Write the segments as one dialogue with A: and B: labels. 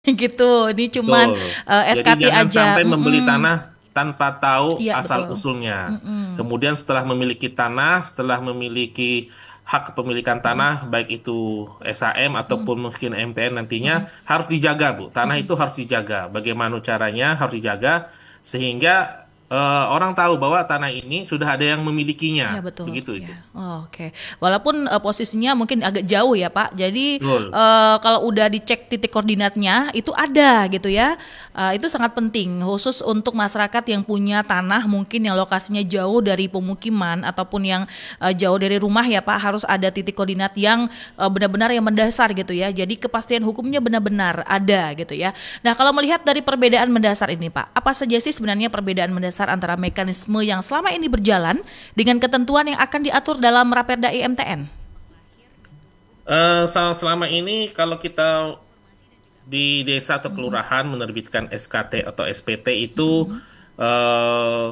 A: gitu. Ini cuman
B: Betul. Jadi
A: SKT
B: jangan
A: aja.
B: sampai membeli
A: Mm-mm.
B: tanah tanpa tahu
A: Iya betul.
B: asal-usulnya.
A: Mm-mm.
B: Kemudian setelah memiliki tanah, setelah memiliki hak kepemilikan
A: Mm-mm.
B: tanah, baik itu SHM
A: Mm-mm.
B: ataupun mungkin MTN nantinya,
A: Mm-mm.
B: harus dijaga, Bu. Tanah
A: Mm-mm.
B: itu harus dijaga. Bagaimana caranya harus dijaga, sehingga orang tahu bahwa tanah ini sudah ada yang
A: Iya
B: memilikinya.
A: betul,
B: Begitu, Ibu.
A: ya. Oh, oke. Walaupun posisinya mungkin agak jauh ya Pak. Jadi
B: Betul.
A: kalau udah dicek titik koordinatnya itu ada gitu ya. Itu sangat penting khusus untuk masyarakat yang punya tanah mungkin yang lokasinya jauh dari pemukiman ataupun yang jauh dari rumah ya Pak, harus ada titik koordinat yang benar-benar yang mendasar gitu ya. Jadi kepastian hukumnya benar-benar ada gitu ya. Nah, kalau melihat dari perbedaan mendasar ini Pak, apa saja sih sebenarnya perbedaan mendasar antara mekanisme yang selama ini berjalan dengan ketentuan yang akan diatur dalam Raperda IMTN?
B: Selama ini kalau kita di desa atau kelurahan menerbitkan SKT atau SPT itu eh,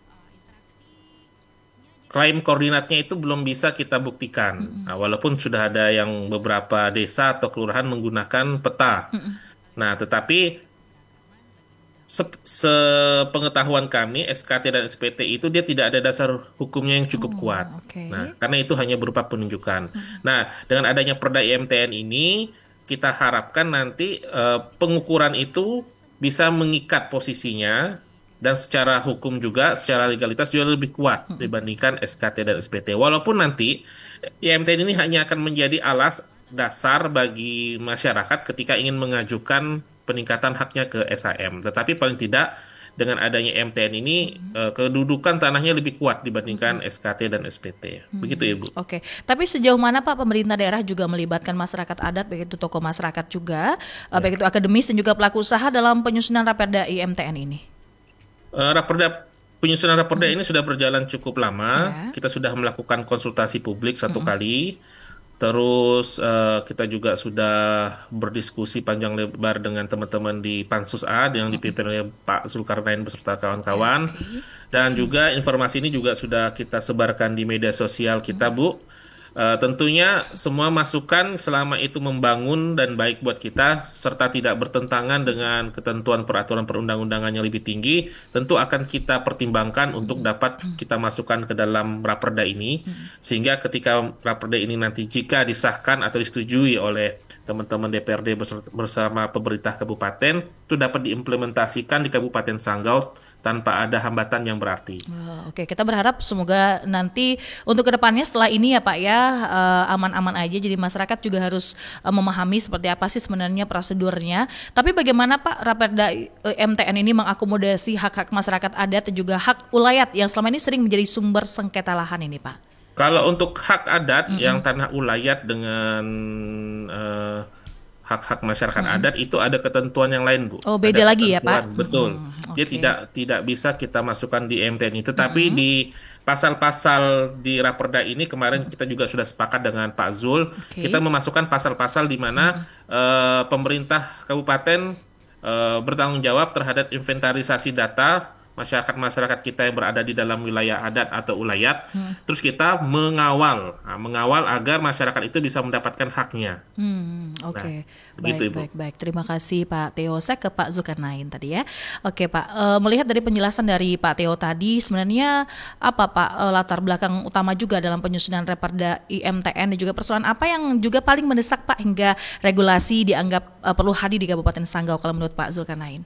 B: klaim koordinatnya itu belum bisa kita buktikan. Nah, walaupun sudah ada yang beberapa desa atau kelurahan menggunakan peta. Nah, tetapi sepengetahuan kami SKT dan SPT itu dia tidak ada dasar hukumnya yang cukup
A: Oh,
B: kuat.
A: oke.
B: Nah, karena itu hanya berupa penunjukan. Nah, dengan adanya Perda IMTN ini kita harapkan nanti pengukuran itu bisa mengikat posisinya dan secara hukum juga, secara legalitas juga lebih kuat dibandingkan SKT dan SPT. Walaupun nanti IMTN ini hanya akan menjadi alas dasar bagi masyarakat ketika ingin mengajukan peningkatan haknya ke SHM. Tetapi paling tidak dengan adanya MTN ini kedudukan tanahnya lebih kuat dibandingkan SKT dan SPT. Begitu ya, Bu.
A: Oke, tapi sejauh mana Pak pemerintah daerah juga melibatkan masyarakat adat, baik itu tokoh masyarakat juga,
B: Ya.
A: baik itu akademis dan juga pelaku usaha dalam penyusunan Raperda IMTN ini?
B: Penyusunan raperda ini sudah berjalan cukup lama.
A: Ya.
B: Kita sudah melakukan konsultasi publik satu kali. Terus kita juga sudah berdiskusi panjang lebar dengan teman-teman di Pansus A yang dipimpin oleh Pak Zulkarnain beserta
A: Ya,
B: kawan-kawan.
A: oke.
B: Dan juga informasi ini juga sudah kita sebarkan di media sosial kita, Bu. Tentunya semua masukan selama itu membangun dan baik buat kita serta tidak bertentangan dengan ketentuan peraturan perundang-undangan yang lebih tinggi, tentu akan kita pertimbangkan untuk dapat kita masukkan ke dalam raperda ini sehingga ketika raperda ini nanti jika disahkan atau disetujui oleh teman-teman DPRD bersama pemerintah kabupaten itu dapat diimplementasikan di Kabupaten Sanggau tanpa ada hambatan yang berarti.
A: Oke, kita berharap semoga nanti untuk kedepannya setelah ini ya Pak ya aman-aman aja. Jadi masyarakat juga harus memahami seperti apa sih sebenarnya prosedurnya. Tapi bagaimana Pak Raperda MTN ini mengakomodasi hak-hak masyarakat adat dan juga hak ulayat yang selama ini sering menjadi sumber sengketa lahan ini Pak?
B: Kalau untuk hak adat yang tanah ulayat dengan eh, hak-hak masyarakat adat itu ada ketentuan yang lain, Bu.
A: Oh
B: Ada
A: beda lagi ya
B: ketentuan,
A: Pak?
B: betul. Dia
A: Oke.
B: tidak bisa kita masukkan di MTN itu, tetapi di pasal-pasal di Raperda ini kemarin kita juga sudah sepakat dengan Pak Zul, kita
A: Oke.
B: memasukkan pasal-pasal di mana pemerintah kabupaten bertanggung jawab terhadap inventarisasi data masyarakat-masyarakat kita yang berada di dalam wilayah adat atau ulayat, terus kita mengawal agar masyarakat itu bisa mendapatkan haknya. Nah,
A: Oke,
B: begitu
A: baik,
B: Ibu.
A: baik, baik. Terima kasih Pak Teo. Saya ke Pak Zulkarnain tadi ya. Oke Pak, melihat dari penjelasan dari Pak Teo tadi, sebenarnya apa Pak latar belakang utama juga dalam penyusunan Raperda IMTN dan juga persoalan apa yang juga paling mendesak Pak hingga regulasi dianggap perlu hadir di Kabupaten Sanggau kalau menurut Pak Zulkarnain?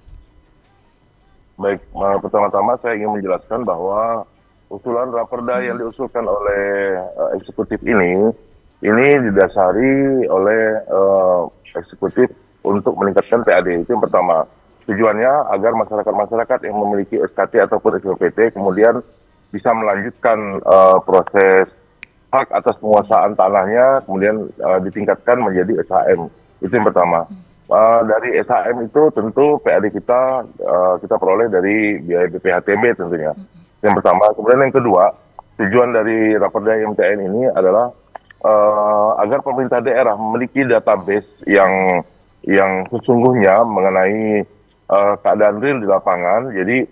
C: Baik, pertama-tama saya ingin menjelaskan bahwa usulan raperda yang diusulkan oleh eksekutif ini didasari oleh eksekutif untuk meningkatkan PAD. Itu yang pertama. Tujuannya agar masyarakat-masyarakat yang memiliki SKT ataupun SLPT kemudian bisa melanjutkan proses hak atas penguasaan tanahnya, kemudian ditingkatkan menjadi SHM. Itu yang pertama. Dari SHM itu tentu PAD kita peroleh dari biaya BPHTB tentunya. Yang pertama. Kemudian yang kedua, tujuan dari Raperda IMTN ini adalah agar pemerintah daerah memiliki database yang sesungguhnya mengenai keadaan real di lapangan. Jadi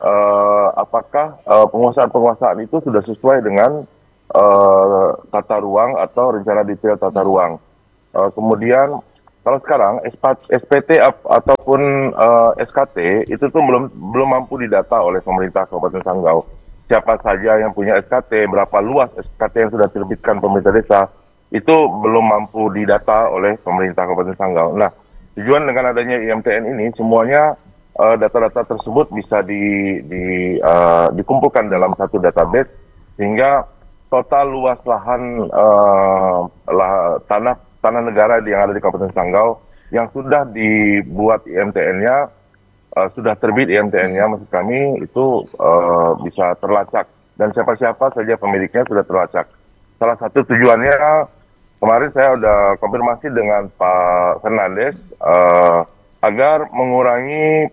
C: apakah penguasaan-penguasaan itu sudah sesuai dengan tata ruang atau rencana detail tata ruang. Kemudian Kalau sekarang SPT ataupun SKT itu tuh belum mampu didata oleh pemerintah Kabupaten Sanggau. Siapa saja yang punya SKT, berapa luas SKT yang sudah diterbitkan pemerintah desa, itu belum mampu didata oleh pemerintah Kabupaten Sanggau. Nah, tujuan dengan adanya IMTN ini, semuanya data-data tersebut bisa dikumpulkan dalam satu database, sehingga total luas lahan tanah negara yang ada di Kabupaten Sanggau yang sudah dibuat IMTN-nya, sudah terbit IMTN-nya, maksud kami itu bisa terlacak, dan siapa-siapa saja pemiliknya sudah terlacak. Salah satu tujuannya, kemarin saya sudah konfirmasi dengan Pak Fernandes agar mengurangi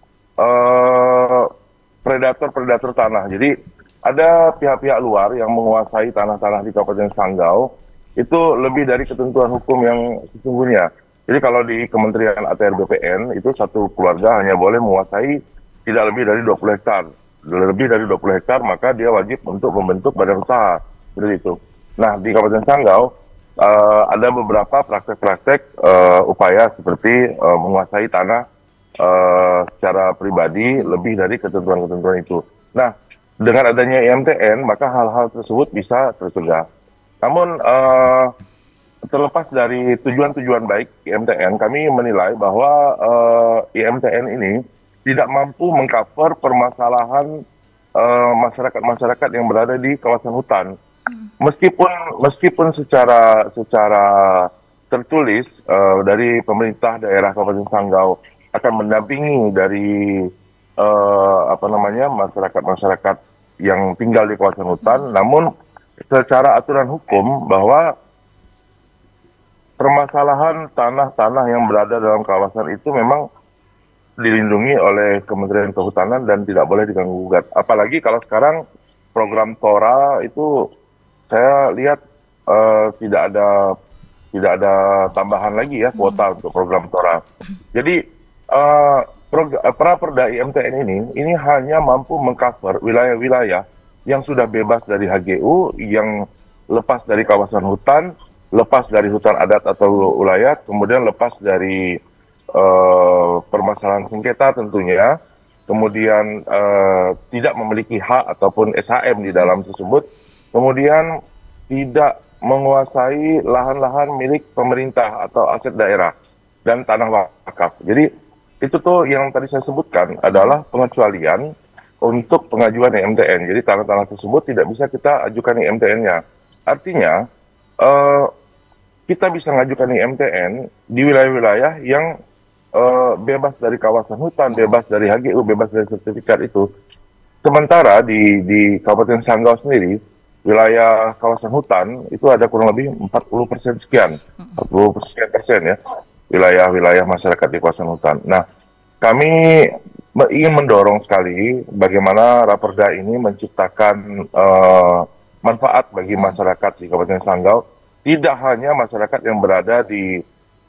C: predator-predator tanah. Jadi ada pihak-pihak luar yang menguasai tanah-tanah di Kabupaten Sanggau itu lebih dari ketentuan hukum yang sesungguhnya. Jadi kalau di Kementerian ATR BPN itu satu keluarga hanya boleh menguasai tidak lebih dari 20 hektar. Lebih dari 20 hektar maka dia wajib untuk membentuk badan usaha. Seperti itu. Nah, di Kabupaten Sanggau ada beberapa praktek-praktek upaya seperti menguasai tanah secara pribadi lebih dari ketentuan-ketentuan itu. Nah, dengan adanya IMTN maka hal-hal tersebut bisa tercegah. Namun terlepas dari tujuan-tujuan baik IMTN, kami menilai bahwa IMTN ini tidak mampu mengcover permasalahan masyarakat-masyarakat yang berada di kawasan hutan. Meskipun secara tertulis dari pemerintah daerah Kabupaten Sanggau akan mendampingi dari masyarakat-masyarakat yang tinggal di kawasan hutan, namun secara aturan hukum bahwa permasalahan tanah-tanah yang berada dalam kawasan itu memang dilindungi oleh Kementerian Kehutanan dan tidak boleh diganggu-gugat. Apalagi kalau sekarang program TORA itu saya lihat tidak ada tambahan lagi ya kuota untuk program TORA. Jadi Praperda IMTN ini hanya mampu mengcover wilayah-wilayah yang sudah bebas dari HGU, yang lepas dari kawasan hutan, lepas dari hutan adat atau ulayat, kemudian lepas dari permasalahan sengketa tentunya, kemudian tidak memiliki hak ataupun SHM di dalam tersebut, kemudian tidak menguasai lahan-lahan milik pemerintah atau aset daerah dan tanah wakaf. Jadi itu tuh yang tadi saya sebutkan adalah pengecualian untuk pengajuan IMTN. Jadi tanah-tanah tersebut tidak bisa kita ajukan IMTN-nya. Artinya kita bisa mengajukan IMTN di wilayah-wilayah yang bebas dari kawasan hutan, bebas dari HGU, bebas dari sertifikat itu. Sementara di Kabupaten Sanggau sendiri, wilayah kawasan hutan itu ada kurang lebih 40% sekian, 40% ya, wilayah-wilayah masyarakat di kawasan hutan. Nah, kami ingin mendorong sekali bagaimana Raperda ini menciptakan manfaat bagi masyarakat di Kabupaten Sanggau, tidak hanya masyarakat yang berada di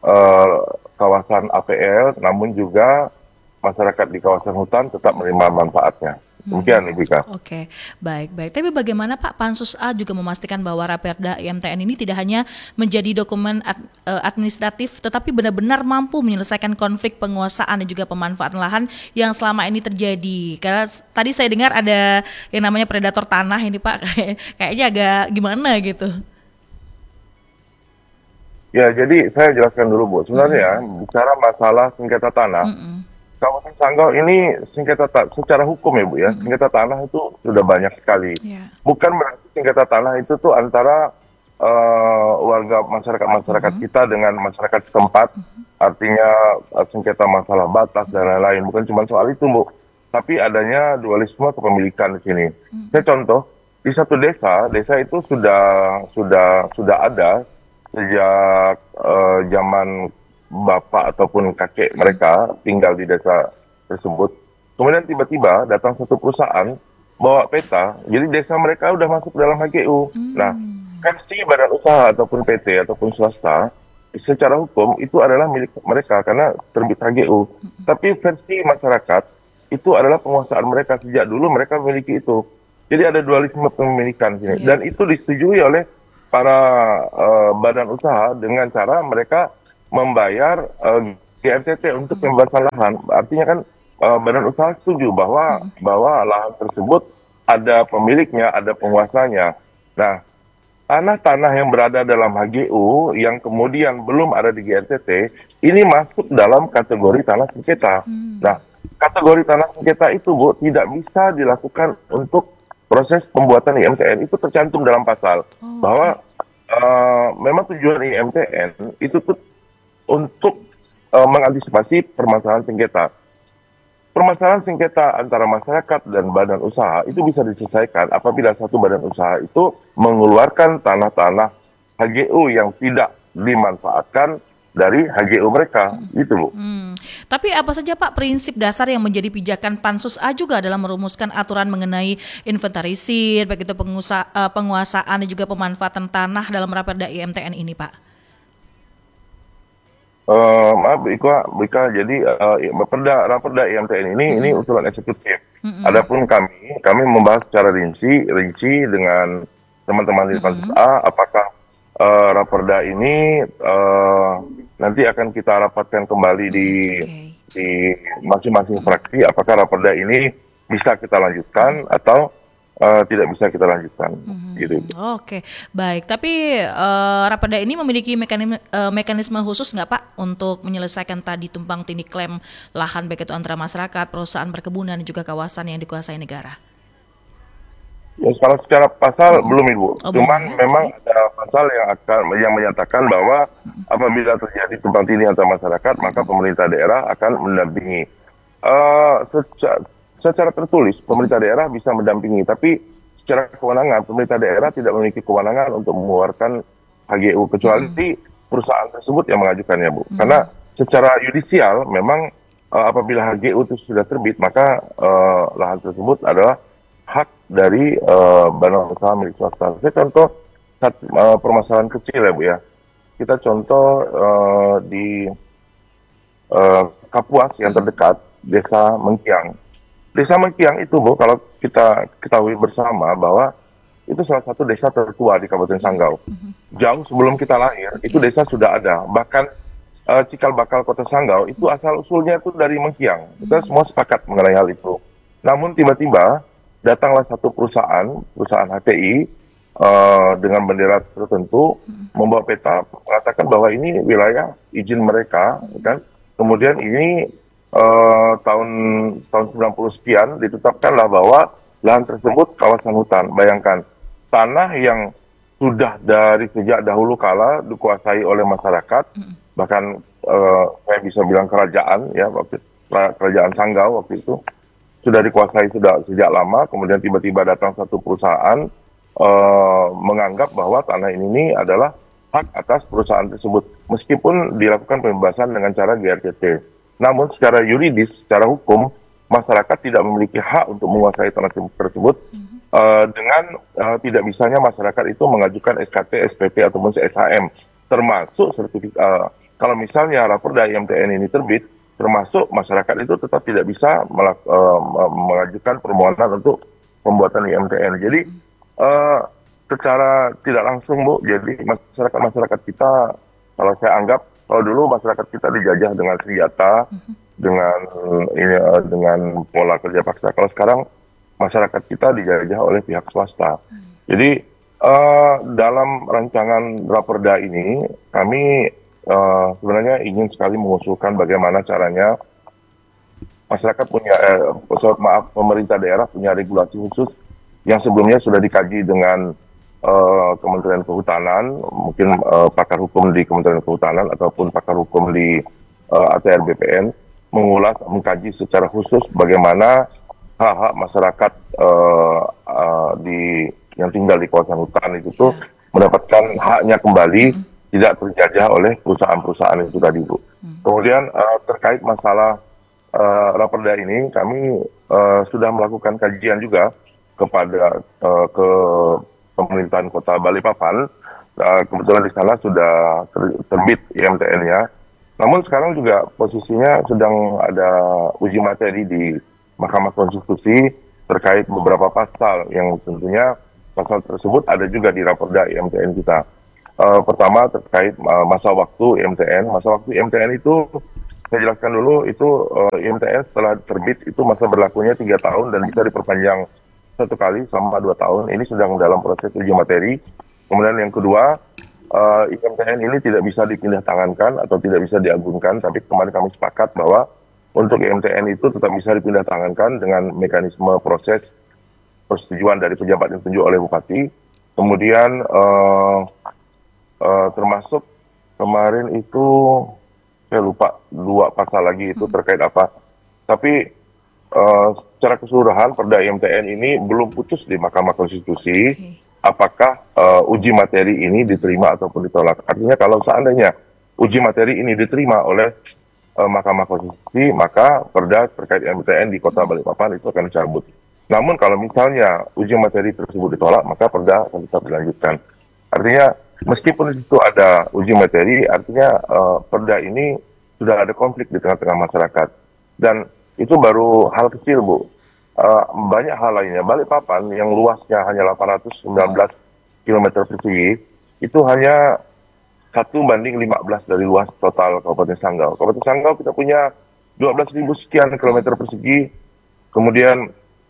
C: kawasan APL, namun juga masyarakat di kawasan hutan tetap menerima manfaatnya. Demikian, Ibu Ika.
A: Oke, baik. Tapi bagaimana Pak, Pansus A juga memastikan bahwa Raperda IMTN ini tidak hanya menjadi dokumen administratif, tetapi benar-benar mampu menyelesaikan konflik penguasaan dan juga pemanfaatan lahan yang selama ini terjadi. Karena tadi saya dengar ada yang namanya predator tanah ini Pak, kayaknya agak gimana gitu.
C: Ya, jadi saya jelaskan dulu, Bu. Sebenarnya bicara masalah sengketa tanah, Kabupaten Sanggau ini secara hukum ya Bu ya, sengketa tanah itu sudah banyak sekali. Bukan berarti sengketa tanah itu tuh antara warga masyarakat kita dengan masyarakat setempat, artinya sengketa masalah batas dan lain-lain. Bukan cuma soal itu Bu, tapi adanya dualisme kepemilikan di sini. Saya contoh, di satu desa itu sudah ada sejak zaman bapak ataupun kakek mereka tinggal di desa tersebut. Kemudian tiba-tiba datang satu perusahaan bawa peta, jadi desa mereka udah masuk dalam HGU. Nah, versi badan usaha ataupun PT ataupun swasta, secara hukum itu adalah milik mereka karena terbit HGU. Tapi versi masyarakat itu adalah penguasaan mereka, sejak dulu mereka memiliki itu. Jadi ada dualisme kepemilikan sini. Dan itu disetujui oleh para badan usaha dengan cara mereka membayar GRTT untuk pembebasan lahan. Artinya kan badan usaha setuju bahwa lahan tersebut ada pemiliknya, ada penguasanya. Nah, tanah-tanah yang berada dalam HGU yang kemudian belum ada di GRTT, ini masuk dalam kategori tanah sengketa. Nah, kategori tanah sengketa itu, Bu, tidak bisa dilakukan untuk proses pembuatan IMTN. Itu tercantum dalam pasal bahwa memang tujuan IMTN itu tuh untuk mengantisipasi permasalahan sengketa. Permasalahan sengketa antara masyarakat dan badan usaha itu bisa diselesaikan apabila satu badan usaha itu mengeluarkan tanah-tanah HGU yang tidak dimanfaatkan dari HGU mereka, gitu Bu.
A: Tapi apa saja Pak prinsip dasar yang menjadi pijakan Pansus A juga dalam merumuskan aturan mengenai inventarisir, baik itu penguasaan dan juga pemanfaatan tanah dalam Raperda IMTN ini Pak?
C: Maaf Bika, jadi Raperda IMTN ini usulan eksekutif. Adapun kami membahas secara rinci dengan teman-teman di Pansus A, apakah Raperda ini nanti akan kita rapatkan kembali di masing-masing fraksi, apakah Raperda ini bisa kita lanjutkan atau tidak bisa kita lanjutkan. Gitu.
A: Oke, baik. Tapi Raperda ini memiliki mekanisme khusus nggak Pak untuk menyelesaikan tadi tumpang tindih klaim lahan baik itu antara masyarakat, perusahaan perkebunan dan juga kawasan yang dikuasai negara?
C: Ya, kalau secara pasal belum Ibu. Cuman
A: belum, ya?
C: memang ada pasal yang menyatakan bahwa apabila terjadi tumpang tindih antar masyarakat, maka pemerintah daerah akan mendampingi. Secara tertulis pemerintah daerah bisa mendampingi, tapi secara kewenangan pemerintah daerah tidak memiliki kewenangan untuk mengeluarkan HGU kecuali perusahaan tersebut yang mengajukannya, Bu. Karena secara yudisial memang apabila HGU itu sudah terbit, maka lahan tersebut adalah hak dari badan usaha milik swasta. Saya contoh permasalahan kecil ya Bu ya. Kita contoh di Kapuas yang terdekat, Desa Mengkiang. Desa Mengkiang itu Bu, kalau kita ketahui bersama bahwa itu salah satu desa tertua di Kabupaten Sanggau. Jauh sebelum kita lahir, itu desa sudah ada. Bahkan cikal bakal kota Sanggau itu asal-usulnya itu dari Mengkiang. Kita semua sepakat mengenai hal itu. Namun tiba-tiba datanglah satu perusahaan HTI dengan bendera tertentu, membawa peta, mengatakan bahwa ini wilayah izin mereka, kan? Kemudian ini tahun 90 sekian ditetapkanlah bahwa lahan tersebut kawasan hutan. Bayangkan, tanah yang sudah dari sejak dahulu kala dikuasai oleh masyarakat, bahkan saya bisa bilang kerajaan, ya, kerajaan Sanggau waktu itu, sudah dikuasai sudah sejak lama, kemudian tiba-tiba datang satu perusahaan menganggap bahwa tanah ini adalah hak atas perusahaan tersebut, meskipun dilakukan pembebasan dengan cara GRTT. Namun secara yuridis, secara hukum, masyarakat tidak memiliki hak untuk menguasai tanah tersebut dengan tidak bisanya masyarakat itu mengajukan SKT, SPP, ataupun SHM, termasuk sertifikat. Kalau misalnya Raperda IMTN ini terbit, termasuk masyarakat itu tetap tidak bisa mengajukan permohonan untuk pembuatan IMTN. Jadi secara tidak langsung Bu, jadi masyarakat kita, kalau saya anggap, kalau dulu masyarakat kita dijajah dengan senjata, dengan pola kerja paksa. Kalau sekarang masyarakat kita dijajah oleh pihak swasta. Jadi dalam rancangan Raperda ini kami sebenarnya ingin sekali mengusulkan bagaimana caranya masyarakat pemerintah daerah punya regulasi khusus yang sebelumnya sudah dikaji dengan Kementerian Kehutanan, mungkin pakar hukum di Kementerian Kehutanan ataupun pakar hukum di ATR BPN mengulas, mengkaji secara khusus bagaimana hak-hak masyarakat yang tinggal di kawasan hutan itu tuh mendapatkan haknya kembali, tidak terjajah oleh perusahaan-perusahaan itu tadi Bu. Kemudian terkait masalah Raperda ini, kami sudah melakukan kajian juga kepada ke pemerintahan Kota Balikpapan. Kebetulan di sana sudah terbit IMTN-nya. Namun sekarang juga posisinya sedang ada uji materi di Mahkamah Konstitusi terkait beberapa pasal yang tentunya pasal tersebut ada juga di Raperda IMTN kita. Pertama terkait masa waktu IMTN. Masa waktu IMTN itu saya jelaskan dulu, itu IMTN setelah terbit itu masa berlakunya 3 tahun dan bisa diperpanjang 1 kali selama 2 tahun. Ini sedang dalam proses uji materi. Kemudian yang kedua, IMTN ini tidak bisa dipindah tangankan atau tidak bisa diagunkan, tapi kemarin kami sepakat bahwa untuk IMTN itu tetap bisa dipindah tangankan dengan mekanisme proses persetujuan dari pejabat yang ditunjuk oleh bupati. Kemudian termasuk kemarin itu saya lupa 2 pasal lagi itu terkait apa. Tapi secara keseluruhan Perda IMTN ini belum putus di Mahkamah Konstitusi.
A: Oke.
C: Apakah uji materi ini diterima ataupun ditolak. Artinya kalau seandainya uji materi ini diterima oleh Mahkamah Konstitusi, maka perda terkait IMTN di Kota Balikpapan itu akan dicabut. Namun kalau misalnya uji materi tersebut ditolak, maka perda akan tetap dilanjutkan. Artinya meskipun di situ ada uji materi, artinya perda ini sudah ada konflik di tengah-tengah masyarakat. Dan itu baru hal kecil, Bu. Banyak hal lainnya. Balikpapan yang luasnya hanya 819 km persegi, itu hanya 1:15 dari luas total Kabupaten Sanggau. Kabupaten Sanggau kita punya 12.000 sekian kilometer persegi, kemudian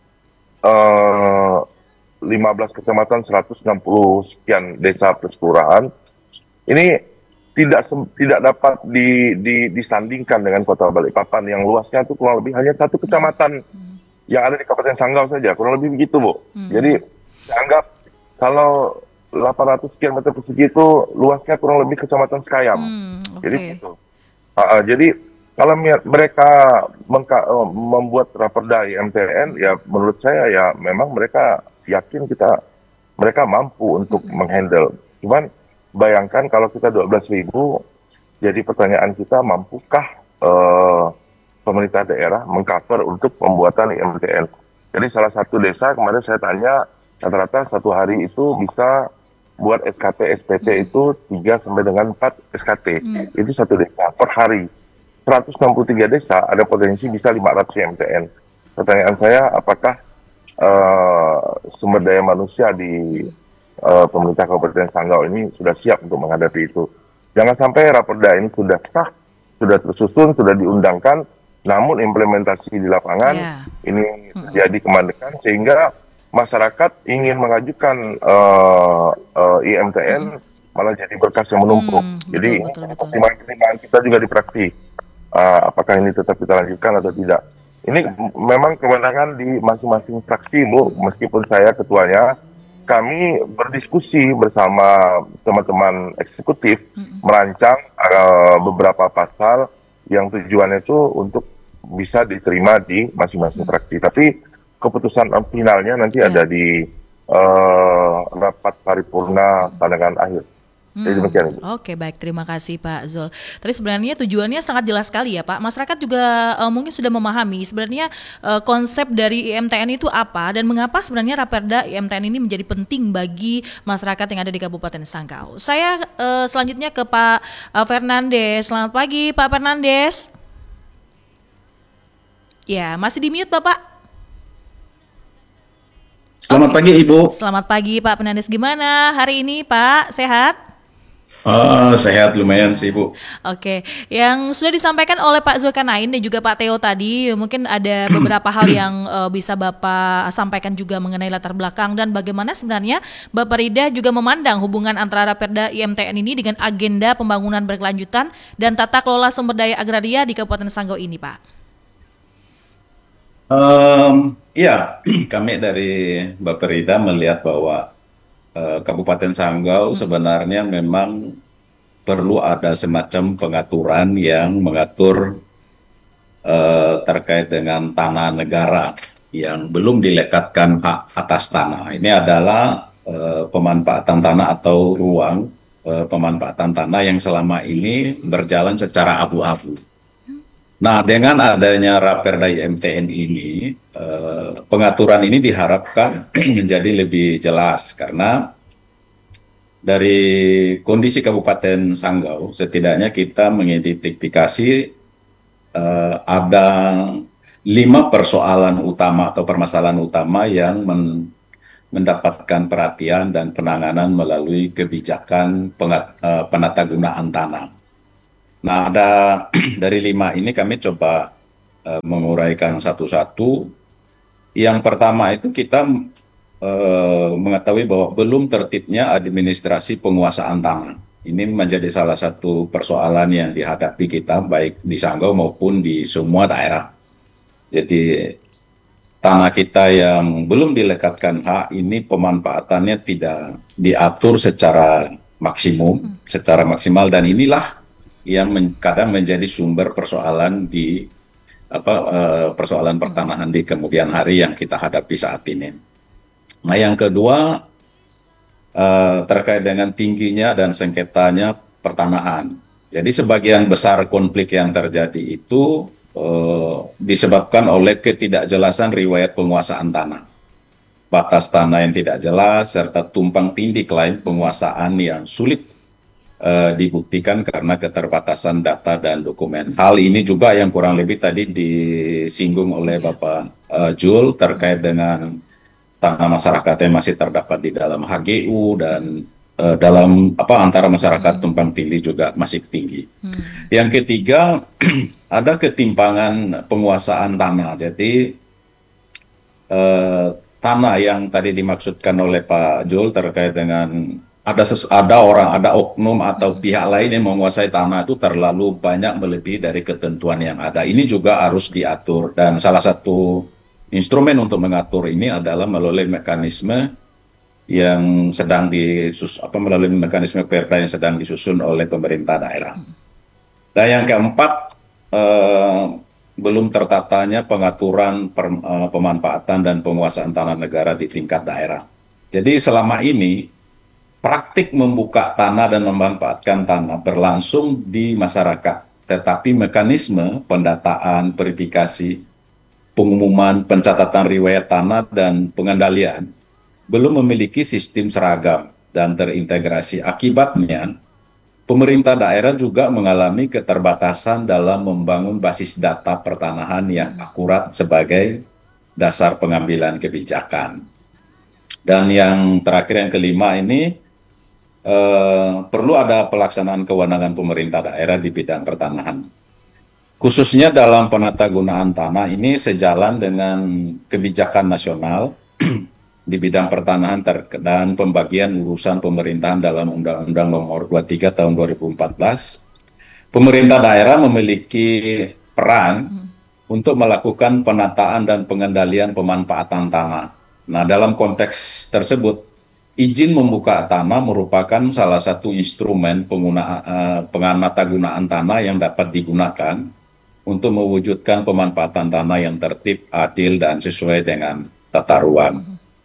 C: 15 kecamatan, 160 sekian desa plus kelurahan. Ini tidak dapat disandingkan dengan Kota Balikpapan yang luasnya itu kurang lebih hanya 1 kecamatan yang ada di Kabupaten Sanggau saja, kurang lebih begitu, Bu. Jadi saya anggap kalau 800 km persegi itu luasnya kurang lebih kecamatan Sekayam. Jadi
A: Oke.
C: gitu. Jadi kalau mereka membuat raperda IMTN, ya menurut saya ya memang mereka yakin mereka mampu untuk menghandle. Cuman bayangkan kalau kita 12.000, jadi pertanyaan kita, mampukah pemerintah daerah mengcover untuk pembuatan IMTN? Jadi salah satu desa kemarin saya tanya, rata-rata 1 hari itu bisa buat SKT, SPT itu 3 sampai dengan 4 SKT. Itu 1 desa per hari. 163 desa ada potensi bisa 500 IMTN. Pertanyaan saya, apakah sumber daya manusia di pemerintah Kabupaten Sanggau ini sudah siap untuk menghadapi itu? Jangan sampai raperda ini sudah sah, sudah tersusun, sudah diundangkan, namun implementasi di lapangan
A: Ya.
C: ini terjadi kemandekan sehingga masyarakat ingin mengajukan IMTN malah jadi berkas yang menumpuk. Jadi
A: Betul, betul.
C: pertimbangan kita juga di praksi. Apakah ini tetap kita lanjutkan atau tidak? Ini memang kewenangan di masing-masing fraksi, Bu. Meskipun saya ketuanya, kami berdiskusi bersama teman-teman eksekutif merancang beberapa pasal yang tujuannya itu untuk bisa diterima di masing-masing fraksi. Tapi keputusan finalnya nanti ada di rapat paripurna pandangan akhir. Jadi demikian, Ibu.
A: Oke, baik, terima kasih Pak Zul. Tadi sebenarnya tujuannya sangat jelas sekali ya Pak. Masyarakat juga mungkin sudah memahami sebenarnya konsep dari IMTN itu apa dan mengapa sebenarnya Raperda IMTN ini menjadi penting bagi masyarakat yang ada di Kabupaten Sanggau. Saya selanjutnya ke Pak Fernandes. Selamat pagi Pak Fernandes. Ya, masih di mute Bapak.
D: Selamat pagi Ibu.
A: Selamat pagi Pak Fernandes. Gimana hari ini Pak? Sehat?
D: Sehat lumayan sih Bu.
A: Oke, yang sudah disampaikan oleh Pak Zulkarnain dan juga Pak Theo tadi, mungkin ada beberapa hal yang bisa Bapak sampaikan juga mengenai latar belakang dan bagaimana sebenarnya Bapak Rida juga memandang hubungan antara Raperda IMTN ini dengan agenda pembangunan berkelanjutan dan tata kelola sumber daya agraria di Kabupaten Sanggau ini, Pak.
D: Ya, kami dari Bapak Rida melihat bahwa Kabupaten Sanggau sebenarnya memang perlu ada semacam pengaturan yang mengatur terkait dengan tanah negara yang belum dilekatkan hak atas tanah. Ini adalah pemanfaatan tanah atau ruang pemanfaatan tanah yang selama ini berjalan secara abu-abu. Nah, dengan adanya Raperda IMTN ini, pengaturan ini diharapkan menjadi lebih jelas karena dari kondisi Kabupaten Sanggau, setidaknya kita mengidentifikasi ada 5 persoalan utama atau permasalahan utama yang mendapatkan perhatian dan penanganan melalui kebijakan penatagunaan tanah. Nah, ada dari 5 ini kami coba menguraikan satu-satu. Yang pertama itu kita mengetahui bahwa belum tertibnya administrasi penguasaan tanah. Ini menjadi salah satu persoalan yang dihadapi kita baik di Sanggau maupun di semua daerah. Jadi tanah kita yang belum dilekatkan hak ini pemanfaatannya tidak diatur secara maksimal dan inilah yang kadang menjadi sumber persoalan di persoalan pertanahan di kemudian hari yang kita hadapi saat ini. Nah, yang kedua terkait dengan tingginya dan sengketanya pertanahan. Jadi sebagian besar konflik yang terjadi itu disebabkan oleh ketidakjelasan riwayat penguasaan tanah. Batas tanah yang tidak jelas serta tumpang tindih klaim penguasaan yang sulit dibuktikan karena keterbatasan data dan dokumen. Hal ini juga yang kurang lebih tadi disinggung oleh Bapak Jul terkait dengan tanah masyarakat yang masih terdapat di dalam HGU dan dalam antara masyarakat tumpang tindih juga masih tinggi. Yang ketiga ada ketimpangan penguasaan tanah. Jadi tanah yang tadi dimaksudkan oleh Pak Jul terkait dengan ada oknum atau pihak lain yang menguasai tanah itu terlalu banyak melebihi dari ketentuan yang ada. Ini juga harus diatur dan salah satu instrumen untuk mengatur ini adalah melalui mekanisme yang sedang melalui mekanisme perda yang sedang disusun oleh pemerintah daerah. Dan yang keempat, belum tertatanya pengaturan pemanfaatan dan penguasaan tanah negara di tingkat daerah. Jadi selama ini praktik membuka tanah dan memanfaatkan tanah berlangsung di masyarakat, tetapi mekanisme pendataan, verifikasi, pengumuman, pencatatan riwayat tanah, dan pengendalian belum memiliki sistem seragam dan terintegrasi. Akibatnya, pemerintah daerah juga mengalami keterbatasan dalam membangun basis data pertanahan yang akurat sebagai dasar pengambilan kebijakan. Dan yang terakhir, yang kelima ini, perlu ada pelaksanaan kewenangan pemerintah daerah di bidang pertanahan. Khususnya dalam penatagunaan tanah ini sejalan dengan kebijakan nasional di bidang pertanahan dan pembagian urusan pemerintahan dalam Undang-Undang Nomor 23 Tahun 2014. Pemerintah daerah memiliki peran untuk melakukan penataan dan pengendalian pemanfaatan tanah. Nah, dalam konteks tersebut, izin membuka tanah merupakan salah satu instrumen penatagunaan tanah yang dapat digunakan untuk mewujudkan pemanfaatan tanah yang tertib, adil, dan sesuai dengan tata ruang.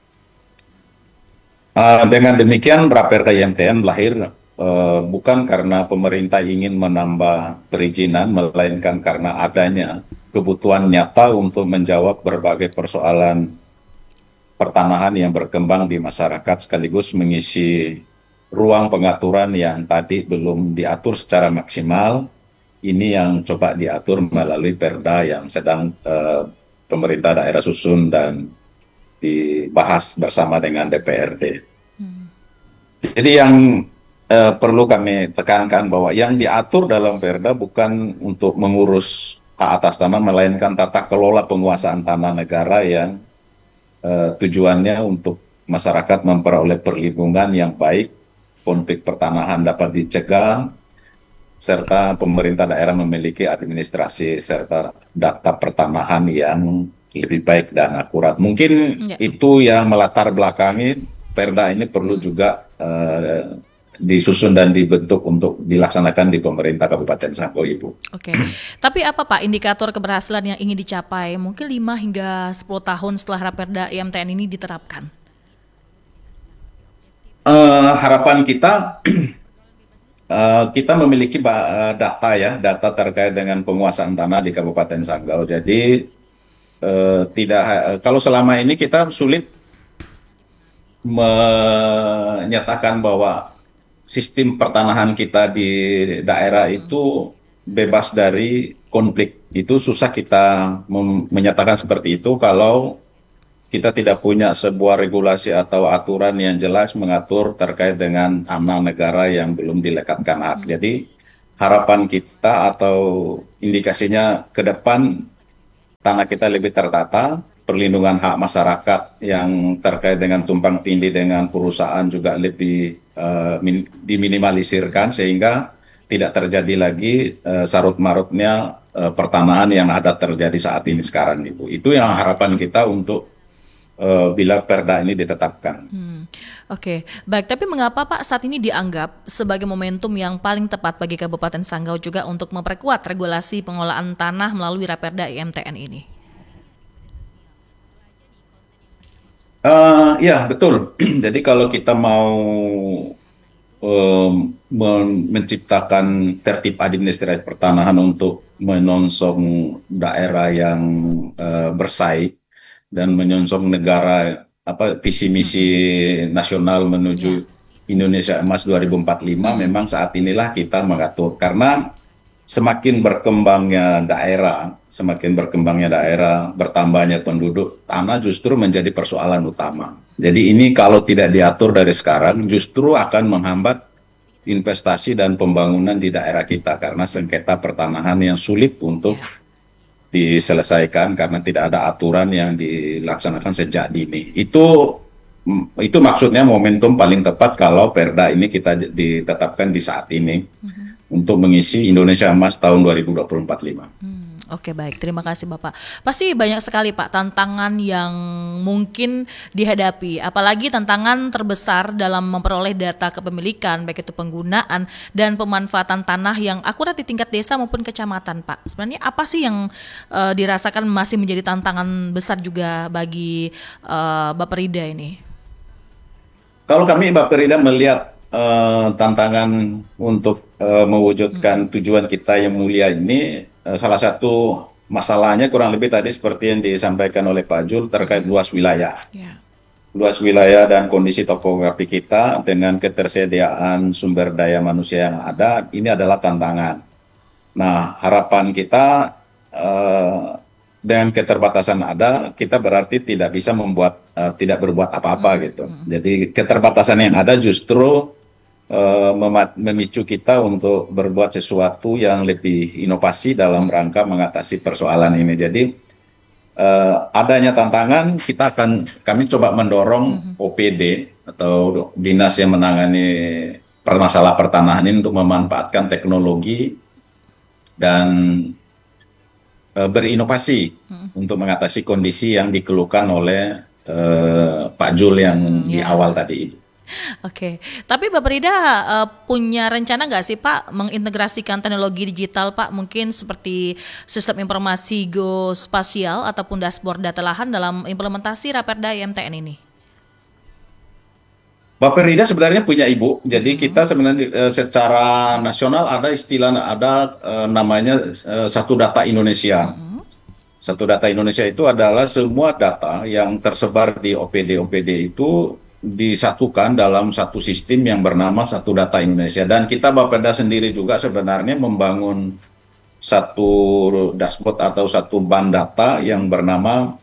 D: Dengan demikian, Raperda YMTN lahir bukan karena pemerintah ingin menambah perizinan, melainkan karena adanya kebutuhan nyata untuk menjawab berbagai persoalan pertanahan yang berkembang di masyarakat sekaligus mengisi ruang pengaturan yang tadi belum diatur secara maksimal. Ini yang coba diatur melalui perda yang sedang pemerintah daerah susun dan dibahas bersama dengan DPRD. Jadi yang perlu kami tekankan bahwa yang diatur dalam perda bukan untuk mengurus hak atas tanah, melainkan tata kelola penguasaan tanah negara yang tujuannya untuk masyarakat memperoleh perlindungan yang baik, konflik pertanahan dapat dicegah, serta pemerintah daerah memiliki administrasi serta data pertanahan yang lebih baik dan akurat. Mungkin itu yang melatar belakangi perda ini perlu juga disusun dan dibentuk untuk dilaksanakan di pemerintah Kabupaten Sanggau, Ibu.
A: Oke. Tapi apa Pak indikator keberhasilan yang ingin dicapai mungkin 5 hingga 10 tahun setelah Raperda YMTN ini diterapkan?
D: Harapan kita kita memiliki data terkait dengan penguasaan tanah di Kabupaten Sanggau. Jadi kalau selama ini kita sulit menyatakan bahwa sistem pertanahan kita di daerah itu bebas dari konflik. Itu susah kita menyatakan seperti itu kalau kita tidak punya sebuah regulasi atau aturan yang jelas mengatur terkait dengan tanah negara yang belum dilekatkan hak. Jadi harapan kita atau indikasinya ke depan tanah kita lebih tertata, perlindungan hak masyarakat yang terkait dengan tumpang tindih dengan perusahaan juga lebih diminimalisirkan sehingga tidak terjadi lagi sarut marutnya pertanahan yang ada terjadi saat ini sekarang itu. Itu yang harapan kita untuk bila perda ini ditetapkan.
A: Oke, baik. Tapi mengapa Pak saat ini dianggap sebagai momentum yang paling tepat bagi Kabupaten Sanggau juga untuk memperkuat regulasi pengelolaan tanah melalui Raperda IMTN ini?
D: Ya, betul. Jadi kalau kita mau menciptakan tertib administrasi pertanahan untuk menyongsong daerah yang bersaing dan menyongsong negara visi misi nasional menuju Indonesia Emas 2045, memang saat inilah kita mengatur karena semakin berkembangnya daerah, bertambahnya penduduk, tanah justru menjadi persoalan utama. Jadi ini kalau tidak diatur dari sekarang justru akan menghambat investasi dan pembangunan di daerah kita karena sengketa pertanahan yang sulit untuk diselesaikan karena tidak ada aturan yang dilaksanakan sejak dini. Itu maksudnya momentum paling tepat kalau Perda ini kita ditetapkan di saat ini untuk mengisi Indonesia Emas tahun 2024-5.
A: Oke, baik. Terima kasih Bapak. Pasti banyak sekali Pak tantangan yang mungkin dihadapi, apalagi tantangan terbesar dalam memperoleh data kepemilikan, baik itu penggunaan dan pemanfaatan tanah yang akurat di tingkat desa maupun kecamatan Pak. Sebenarnya apa sih yang dirasakan masih menjadi tantangan besar juga bagi Bapak Rida ini?
D: Kalau kami Bapak Rida melihat tantangan untuk mewujudkan tujuan kita yang mulia ini, salah satu masalahnya kurang lebih tadi seperti yang disampaikan oleh Pak Jul terkait luas wilayah. Luas wilayah dan kondisi topografi kita dengan ketersediaan sumber daya manusia yang ada, ini adalah tantangan. Nah, harapan kita dengan keterbatasan ada, kita berarti tidak bisa tidak berbuat apa-apa gitu. Jadi keterbatasan yang ada justru memicu kita untuk berbuat sesuatu yang lebih inovasi dalam rangka mengatasi persoalan ini. Jadi adanya tantangan, kami coba mendorong OPD atau dinas yang menangani permasalahan pertanahan ini untuk memanfaatkan teknologi dan berinovasi untuk mengatasi kondisi yang dikeluhkan oleh Pak Jul yang di awal tadi.
A: Oke, tapi Bapak Rida punya rencana nggak sih Pak mengintegrasikan teknologi digital Pak, mungkin seperti sistem informasi geospasial ataupun dashboard data lahan dalam implementasi Raperda IMTN ini?
D: Bapak Rida sebenarnya punya Ibu, jadi kita sebenarnya secara nasional ada istilah, namanya Satu Data Indonesia. Satu Data Indonesia itu adalah semua data yang tersebar di OPD itu disatukan dalam satu sistem yang bernama Satu Data Indonesia. Dan kita Bapeda sendiri juga sebenarnya membangun satu dashboard atau satu bank data yang bernama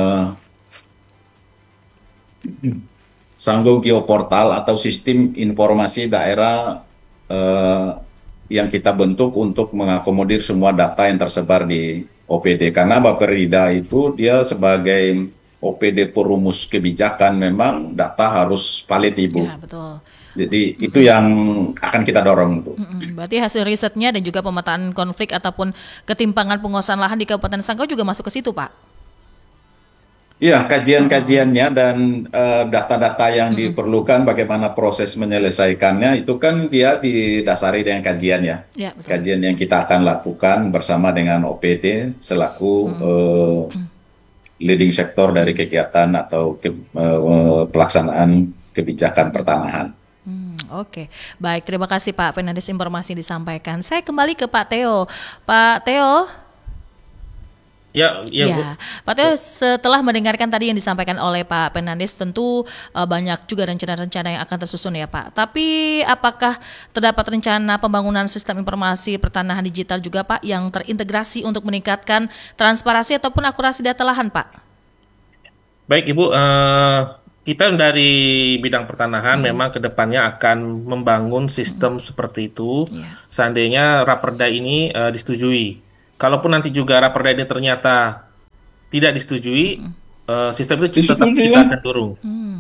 D: Sanggau Geoportal atau sistem informasi daerah yang kita bentuk untuk mengakomodir semua data yang tersebar di OPD. Karena Bapeda itu dia sebagai OPD perumus kebijakan, memang data harus valid Ibu.
A: Ya, betul.
D: Jadi itu yang akan kita dorong itu.
A: Berarti hasil risetnya dan juga pemetaan konflik ataupun ketimpangan penguasaan lahan di Kabupaten Sanggau juga masuk ke situ Pak?
D: Iya, kajian-kajiannya dan data-data yang diperlukan, bagaimana proses menyelesaikannya, itu kan dia didasari dengan kajian ya. Ya, betul. Kajian yang kita akan lakukan bersama dengan OPD selaku leading sektor dari kegiatan atau pelaksanaan kebijakan pertanahan.
A: Oke, baik, terima kasih Pak Fernandes informasi disampaikan. Saya kembali ke Pak Theo. Pak Theo.
B: Ya, Bu.
A: Pak Theo, setelah mendengarkan tadi yang disampaikan oleh Pak Fernandes, tentu banyak juga rencana-rencana yang akan tersusun ya Pak. Tapi apakah terdapat rencana pembangunan sistem informasi pertanahan digital juga Pak yang terintegrasi untuk meningkatkan transparansi ataupun akurasi data lahan Pak?
B: Baik Ibu, kita dari bidang pertanahan memang ke depannya akan membangun sistem seperti itu.
A: Ya.
B: Seandainya Raperda ini disetujui. Kalaupun nanti juga Raperda ini ternyata tidak disetujui, sistem itu tetap
D: Disetujui
B: kita
D: lah.
B: akan dorong.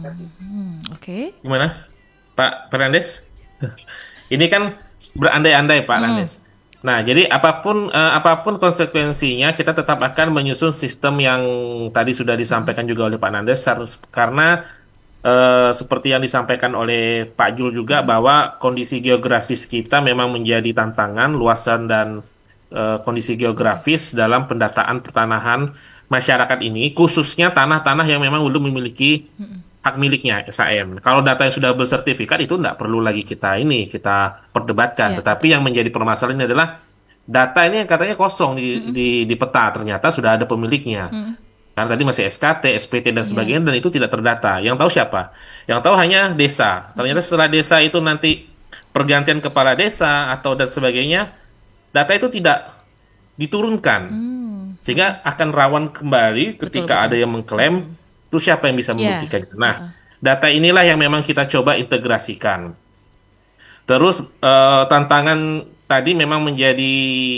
A: Oke.
B: Gimana, Pak Fernandes? Ini kan berandai-andai Pak Fernandes. Nah, jadi apapun konsekuensinya, kita tetap akan menyusun sistem yang tadi sudah disampaikan juga oleh Pak Nandes, karena seperti yang disampaikan oleh Pak Jul juga bahwa kondisi geografis kita memang menjadi tantangan, luasan dan kondisi geografis dalam pendataan pertanahan masyarakat ini, khususnya tanah-tanah yang memang belum memiliki hak miliknya SHM. Kalau data yang sudah bersertifikat itu tidak perlu lagi kita perdebatkan.
A: Ya,
B: Tetapi yang menjadi permasalahan adalah data ini yang katanya kosong di peta, ternyata sudah ada pemiliknya. Karena tadi masih SKT, SPT dan
A: ya.
B: sebagainya dan itu tidak terdata. Yang tahu siapa? Yang tahu hanya desa. Ternyata setelah desa itu nanti pergantian kepala desa atau dan sebagainya, data itu tidak diturunkan. Sehingga akan rawan kembali
A: Betul,
B: ketika ada
A: betul.
B: yang mengklaim, itu siapa yang bisa
A: Ya.
B: membuktikannya. Nah, data inilah yang memang kita coba integrasikan. Terus tantangan tadi memang menjadi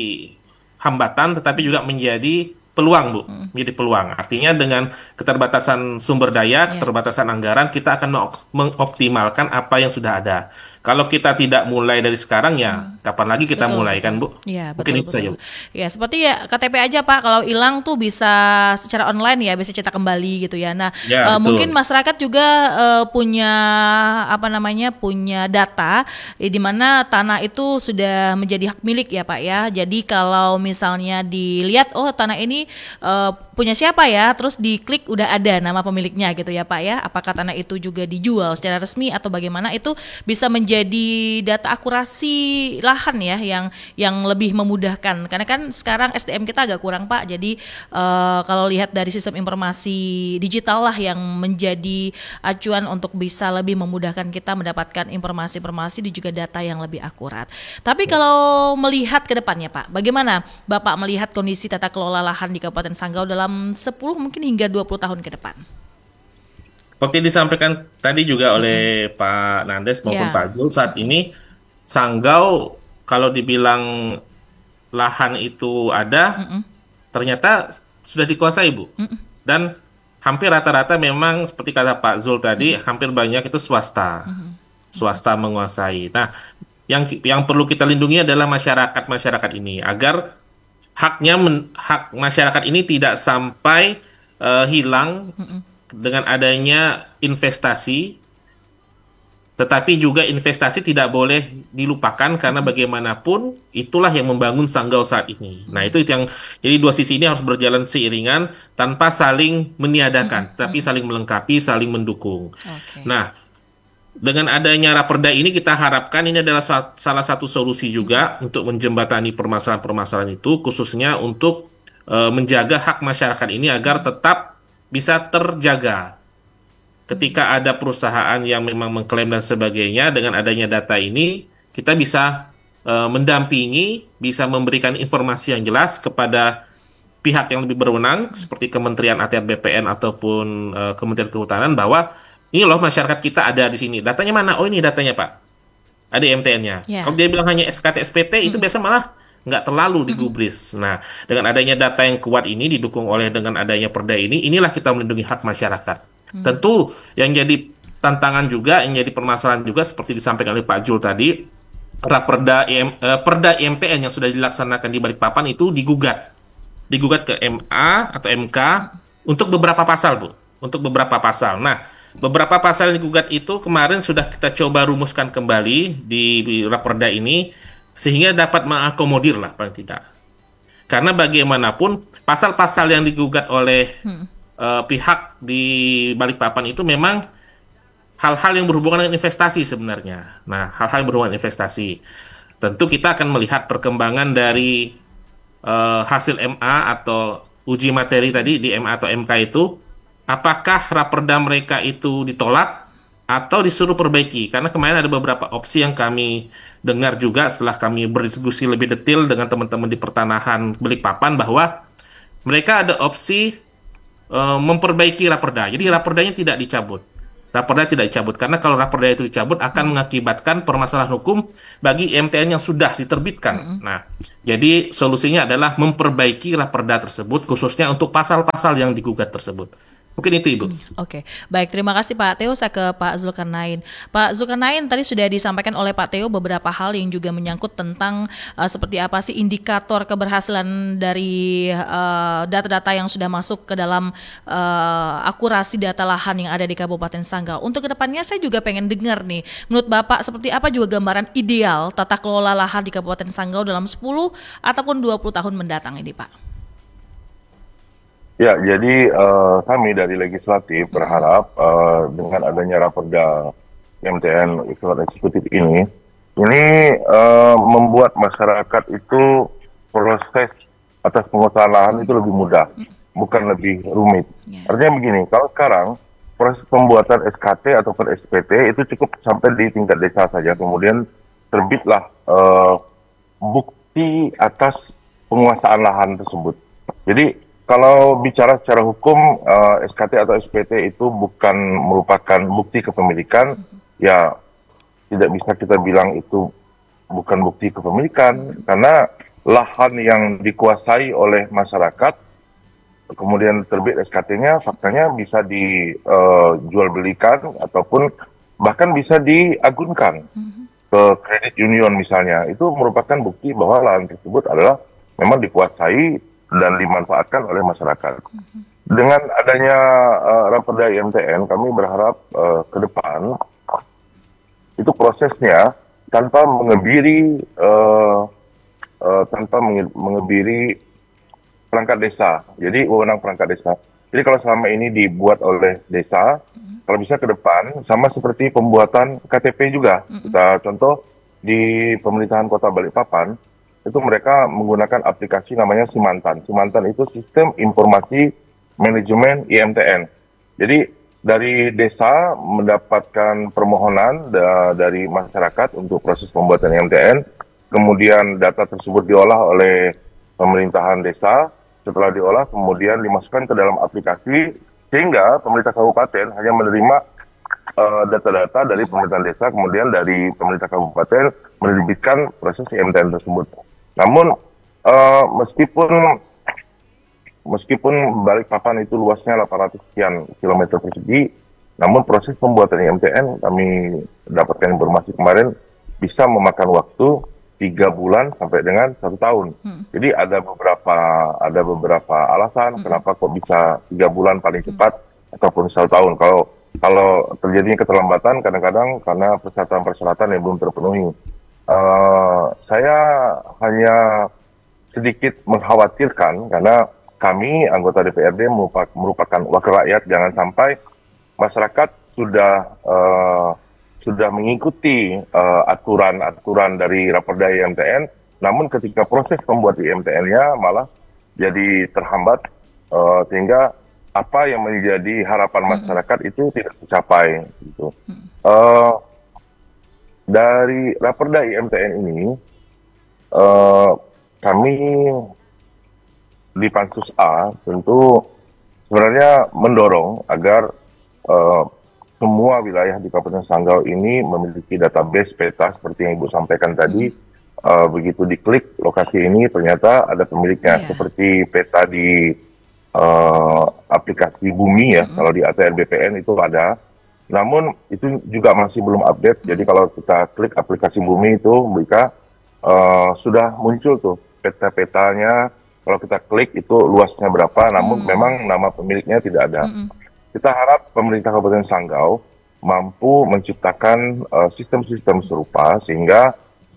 B: hambatan, tetapi juga menjadi peluang, Bu. Menjadi peluang. Artinya dengan keterbatasan sumber daya,
A: Ya.
B: keterbatasan anggaran, kita akan mengoptimalkan apa yang sudah ada. Kalau kita tidak mulai dari sekarang, ya kapan lagi kita
A: Betul,
B: mulai
A: betul.
B: kan, Bu?
A: Iya,
B: Mungkin
A: betul,
B: itu saja,
A: betul.
B: Bu.
A: Ya, seperti ya KTP aja Pak, kalau hilang tuh bisa secara online ya, bisa cetak kembali gitu ya. Nah,
B: Ya,
A: mungkin
B: betul.
A: masyarakat juga punya apa namanya, punya data di mana tanah itu sudah menjadi hak milik ya Pak ya. Jadi kalau misalnya dilihat, oh tanah ini punya siapa ya, terus diklik udah ada nama pemiliknya gitu ya Pak ya. Apakah tanah itu juga dijual secara resmi atau bagaimana, itu bisa menjadi data akurasi lahan ya yang lebih memudahkan, karena kan sekarang SDM kita agak kurang Pak. Jadi kalau lihat dari sistem informasi digital lah yang menjadi acuan untuk bisa lebih memudahkan kita mendapatkan informasi-informasi dan juga data yang lebih akurat. Tapi kalau melihat ke depannya Pak, bagaimana Bapak melihat kondisi tata kelola lahan di Kabupaten Sanggau dalam 10 mungkin hingga 20 tahun ke depan?
B: Seperti disampaikan tadi juga oleh Pak Nandes maupun
A: Ya.
B: Pak Jul, saat ini Sanggau kalau dibilang lahan itu ada, ternyata sudah dikuasai, Bu. Dan hampir rata-rata memang seperti kata Pak Zul tadi, hampir banyak itu swasta. Swasta menguasai. Nah, yang perlu kita lindungi adalah masyarakat-masyarakat ini agar hak masyarakat ini tidak sampai hilang dengan adanya investasi, tetapi juga investasi tidak boleh dilupakan karena bagaimanapun itulah yang membangun Sanggau saat ini. Nah, itu yang jadi dua sisi ini harus berjalan seiringan tanpa saling meniadakan, tapi saling melengkapi, saling mendukung.
A: Oke.
B: Nah, dengan adanya Raperda ini kita harapkan ini adalah salah satu solusi juga untuk menjembatani permasalahan-permasalahan itu, khususnya untuk menjaga hak masyarakat ini agar tetap bisa terjaga. Ketika ada perusahaan yang memang mengklaim dan sebagainya, dengan adanya data ini, kita bisa mendampingi, bisa memberikan informasi yang jelas kepada pihak yang lebih berwenang, seperti Kementerian ATR BPN ataupun Kementerian Kehutanan, bahwa ini loh masyarakat kita ada di sini. Datanya mana? Oh ini datanya Pak. Ada MTN-nya.
A: Ya.
B: Kalau dia bilang hanya SKT SPT, itu biasa malah nggak terlalu digubris. Nah, dengan adanya data yang kuat ini, didukung oleh dengan adanya perda ini, inilah kita melindungi hak masyarakat. Tentu yang jadi tantangan juga, yang jadi permasalahan juga seperti disampaikan oleh Pak Jul tadi, Perda IMTN yang sudah dilaksanakan di Balikpapan itu digugat ke MA atau MK untuk beberapa pasal, Bu. Untuk beberapa pasal. Nah, beberapa pasal yang digugat itu kemarin sudah kita coba rumuskan kembali di Raperda ini sehingga dapat mengakomodir lah paling tidak. Karena bagaimanapun pasal-pasal yang digugat oleh pihak di Balikpapan itu memang hal-hal yang berhubungan dengan investasi sebenarnya. Nah, hal-hal yang berhubungan dengan investasi. Tentu kita akan melihat perkembangan dari hasil MA atau uji materi tadi di MA atau MK itu, apakah Raperda mereka itu ditolak atau disuruh perbaiki. Karena kemarin ada beberapa opsi yang kami dengar juga setelah kami berdiskusi lebih detail dengan teman-teman di pertanahan Balikpapan, bahwa mereka ada opsi memperbaiki raperda. Jadi raperdanya tidak dicabut. Raperda tidak dicabut karena kalau raperda itu dicabut akan mengakibatkan permasalahan hukum bagi IMTN yang sudah diterbitkan. Nah, jadi solusinya adalah memperbaiki raperda tersebut khususnya untuk pasal-pasal yang digugat tersebut. Mungkin itu Ibu.
A: Oke, baik, terima kasih Pak Theo. Saya ke Pak Zulkarnain. Pak Zulkarnain, tadi sudah disampaikan oleh Pak Theo beberapa hal yang juga menyangkut tentang seperti apa sih indikator keberhasilan dari data-data yang sudah masuk ke dalam akurasi data lahan yang ada di Kabupaten Sanggau. Untuk kedepannya saya juga pengen dengar nih, menurut Bapak seperti apa juga gambaran ideal tata kelola lahan di Kabupaten Sanggau dalam 10 ataupun 20 tahun mendatang ini Pak?
C: Ya, jadi kami dari legislatif berharap dengan adanya Raperda MTN Usulan Eksekutif ini membuat masyarakat itu proses atas penguasaan lahan itu lebih mudah, bukan lebih rumit. Artinya begini, kalau sekarang proses pembuatan SKT ataupun SPT itu cukup sampai di tingkat desa saja, kemudian terbitlah bukti atas penguasaan lahan tersebut. Jadi kalau bicara secara hukum, SKT atau SPT itu bukan merupakan bukti kepemilikan, ya tidak bisa kita bilang itu bukan bukti kepemilikan, karena lahan yang dikuasai oleh masyarakat, kemudian terbit SKT-nya, faktanya bisa dijual belikan, ataupun bahkan bisa diagunkan ke kredit union misalnya. Itu merupakan bukti bahwa lahan tersebut adalah memang dikuasai dan dimanfaatkan oleh masyarakat. Dengan adanya Raperda IMTN, kami berharap ke depan itu prosesnya tanpa mengebiri perangkat desa. Jadi wewenang perangkat desa. Jadi kalau selama ini dibuat oleh desa, kalau bisa ke depan sama seperti pembuatan KTP juga. Kita contoh di pemerintahan Kota Balikpapan, itu mereka menggunakan aplikasi namanya Simantan. Simantan itu Sistem Informasi Manajemen IMTN. Jadi dari desa mendapatkan permohonan dari masyarakat untuk proses pembuatan IMTN, kemudian data tersebut diolah oleh pemerintahan desa, setelah diolah kemudian dimasukkan ke dalam aplikasi, sehingga pemerintah kabupaten hanya menerima data-data dari pemerintahan desa, kemudian dari pemerintah kabupaten menerbitkan proses IMTN tersebut. Namun meskipun Balikpapan itu luasnya 800 sekian kilometer persegi, namun proses pembuatan IMTN kami dapatkan informasi kemarin bisa memakan waktu 3 bulan sampai dengan 1 tahun. Jadi ada beberapa alasan kenapa kok bisa 3 bulan paling cepat ataupun 1 tahun. Kalau terjadinya keterlambatan kadang-kadang karena persyaratan-persyaratan yang belum terpenuhi. Saya hanya sedikit mengkhawatirkan karena kami anggota DPRD merupakan wakil rakyat, jangan sampai masyarakat sudah mengikuti aturan-aturan dari Raperda IMTN, namun ketika proses pembuat IMTN-nya malah jadi terhambat, sehingga apa yang menjadi harapan masyarakat itu tidak tercapai. Gitu. Dari Raperda IMTN ini, kami di Pansus A tentu sebenarnya mendorong agar semua wilayah di Kabupaten Sanggau ini memiliki database peta seperti yang Ibu sampaikan tadi. Begitu diklik lokasi ini ternyata ada pemiliknya, seperti peta di aplikasi Bumi ya, kalau di ATR BPN itu ada. Namun itu juga masih belum update, jadi kalau kita klik aplikasi Bumi itu mereka sudah muncul tuh peta-petanya. Kalau kita klik itu luasnya berapa, namun memang nama pemiliknya tidak ada. Kita harap pemerintah Kabupaten Sanggau mampu menciptakan sistem-sistem serupa sehingga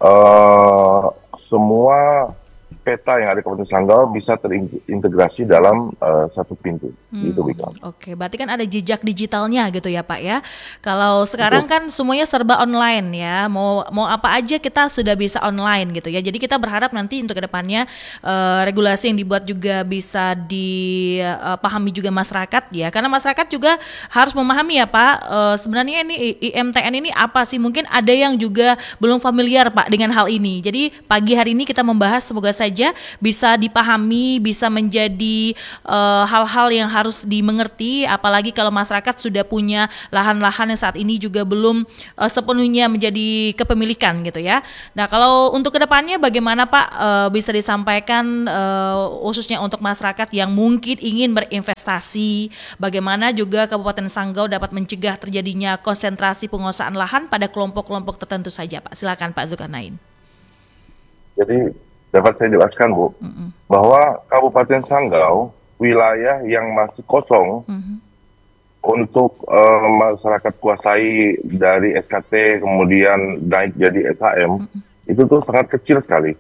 C: semua peta yang ada di Kabupaten Sanggau bisa terintegrasi dalam satu pintu. Gitu,
A: Oke, berarti kan ada jejak digitalnya gitu ya Pak ya. Kalau sekarang kan semuanya serba online ya, mau apa aja kita sudah bisa online gitu ya. Jadi kita berharap nanti untuk kedepannya regulasi yang dibuat juga bisa dipahami juga masyarakat ya. Karena masyarakat juga harus memahami ya Pak, sebenarnya ini IMTN ini apa sih? Mungkin ada yang juga belum familiar Pak dengan hal ini. Jadi pagi hari ini kita membahas, semoga saja saja bisa dipahami, bisa menjadi hal-hal yang harus dimengerti, apalagi kalau masyarakat sudah punya lahan-lahan yang saat ini juga belum sepenuhnya menjadi kepemilikan gitu ya. Nah, kalau untuk kedepannya bagaimana Pak, bisa disampaikan khususnya untuk masyarakat yang mungkin ingin berinvestasi, bagaimana juga Kabupaten Sanggau dapat mencegah terjadinya konsentrasi penguasaan lahan pada kelompok-kelompok tertentu saja, Pak. Silakan Pak Zulkarnain.
C: Jadi dapat saya jelaskan, Bu, bahwa Kabupaten Sanggau wilayah yang masih kosong untuk masyarakat kuasai dari SKT kemudian naik jadi SHM itu tuh sangat kecil sekali.